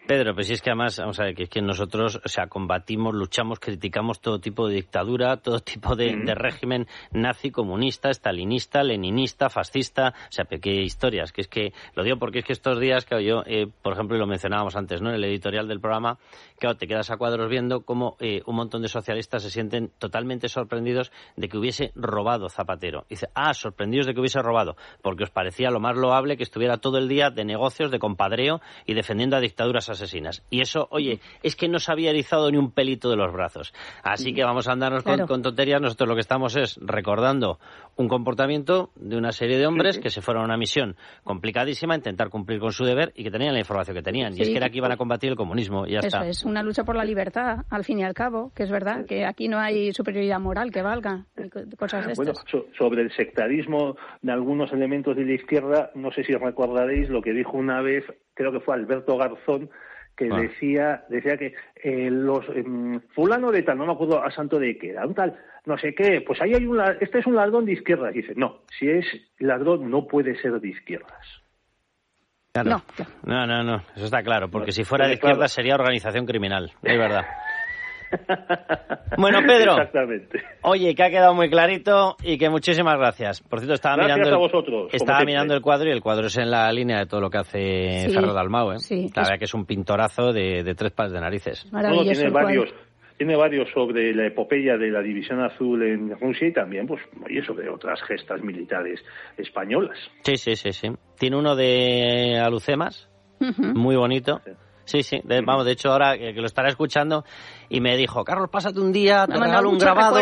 Pedro, pues sí, es que además, vamos a ver, que es que nosotros, o sea, combatimos, luchamos, criticamos todo tipo de dictadura, todo tipo de, mm. de régimen nazi, comunista, estalinista, leninista, fascista, o sea, qué historias, que es que, lo digo porque es que estos días, claro, yo, eh, por ejemplo, y lo mencionábamos antes, ¿no?, en el editorial del programa, claro, te quedas a cuadros viendo cómo eh, un montón de socialistas se sienten totalmente sorprendidos de que hubiese robado Zapatero. Dice, ah, sorprendidos de que hubiese robado, porque os parecía lo más loable que estuviera todo el día de negocios, de compadreo y defendiendo a dictaduras asesinas. Y eso, oye, es que no se había erizado ni un pelito de los brazos. Así que vamos a andarnos claro. con, con tonterías. Nosotros lo que estamos es recordando un comportamiento de una serie de hombres sí, sí. que se fueron a una misión complicadísima, a intentar cumplir con su deber y que tenían la información que tenían. Sí, y es que era que iban a combatir el comunismo y ya eso está. Es una lucha por la libertad, al fin y al cabo, que es verdad, que aquí no hay superioridad moral que valga, cosas de estas. Bueno, so, sobre el sectarismo de algunos elementos de la izquierda, no sé si recordaréis lo que dijo una vez, creo que fue Alberto Garzón, que ah. decía decía que eh, los eh, fulano de tal, no me acuerdo a santo de qué era, un tal, no sé qué, pues ahí hay un, este es un ladrón de izquierdas. Y dice, no, si es ladrón no puede ser de izquierdas. Claro. No, no, no, no, eso está claro, porque si fuera de izquierdas sería organización criminal, es verdad. Bueno, Pedro, exactamente. Oye, que ha quedado muy clarito y que muchísimas gracias. Por cierto, estaba gracias mirando a vosotros, el, estaba mirando el cuadro y el cuadro es en la línea de todo lo que hace sí, Ferrer Dalmau, ¿eh? Sí, la es... verdad que es un pintorazo de, de tres pares de narices. Bueno, tiene varios, tiene varios sobre la epopeya de la División Azul en Rusia y también, pues, oye, sobre otras gestas militares españolas. Sí, sí, sí, sí. Tiene uno de Alucemas, uh-huh. muy bonito. Sí. Sí, sí, de, vamos, de hecho ahora que, que lo estará escuchando y me dijo, Carlos, pásate un día, te regalo un grabado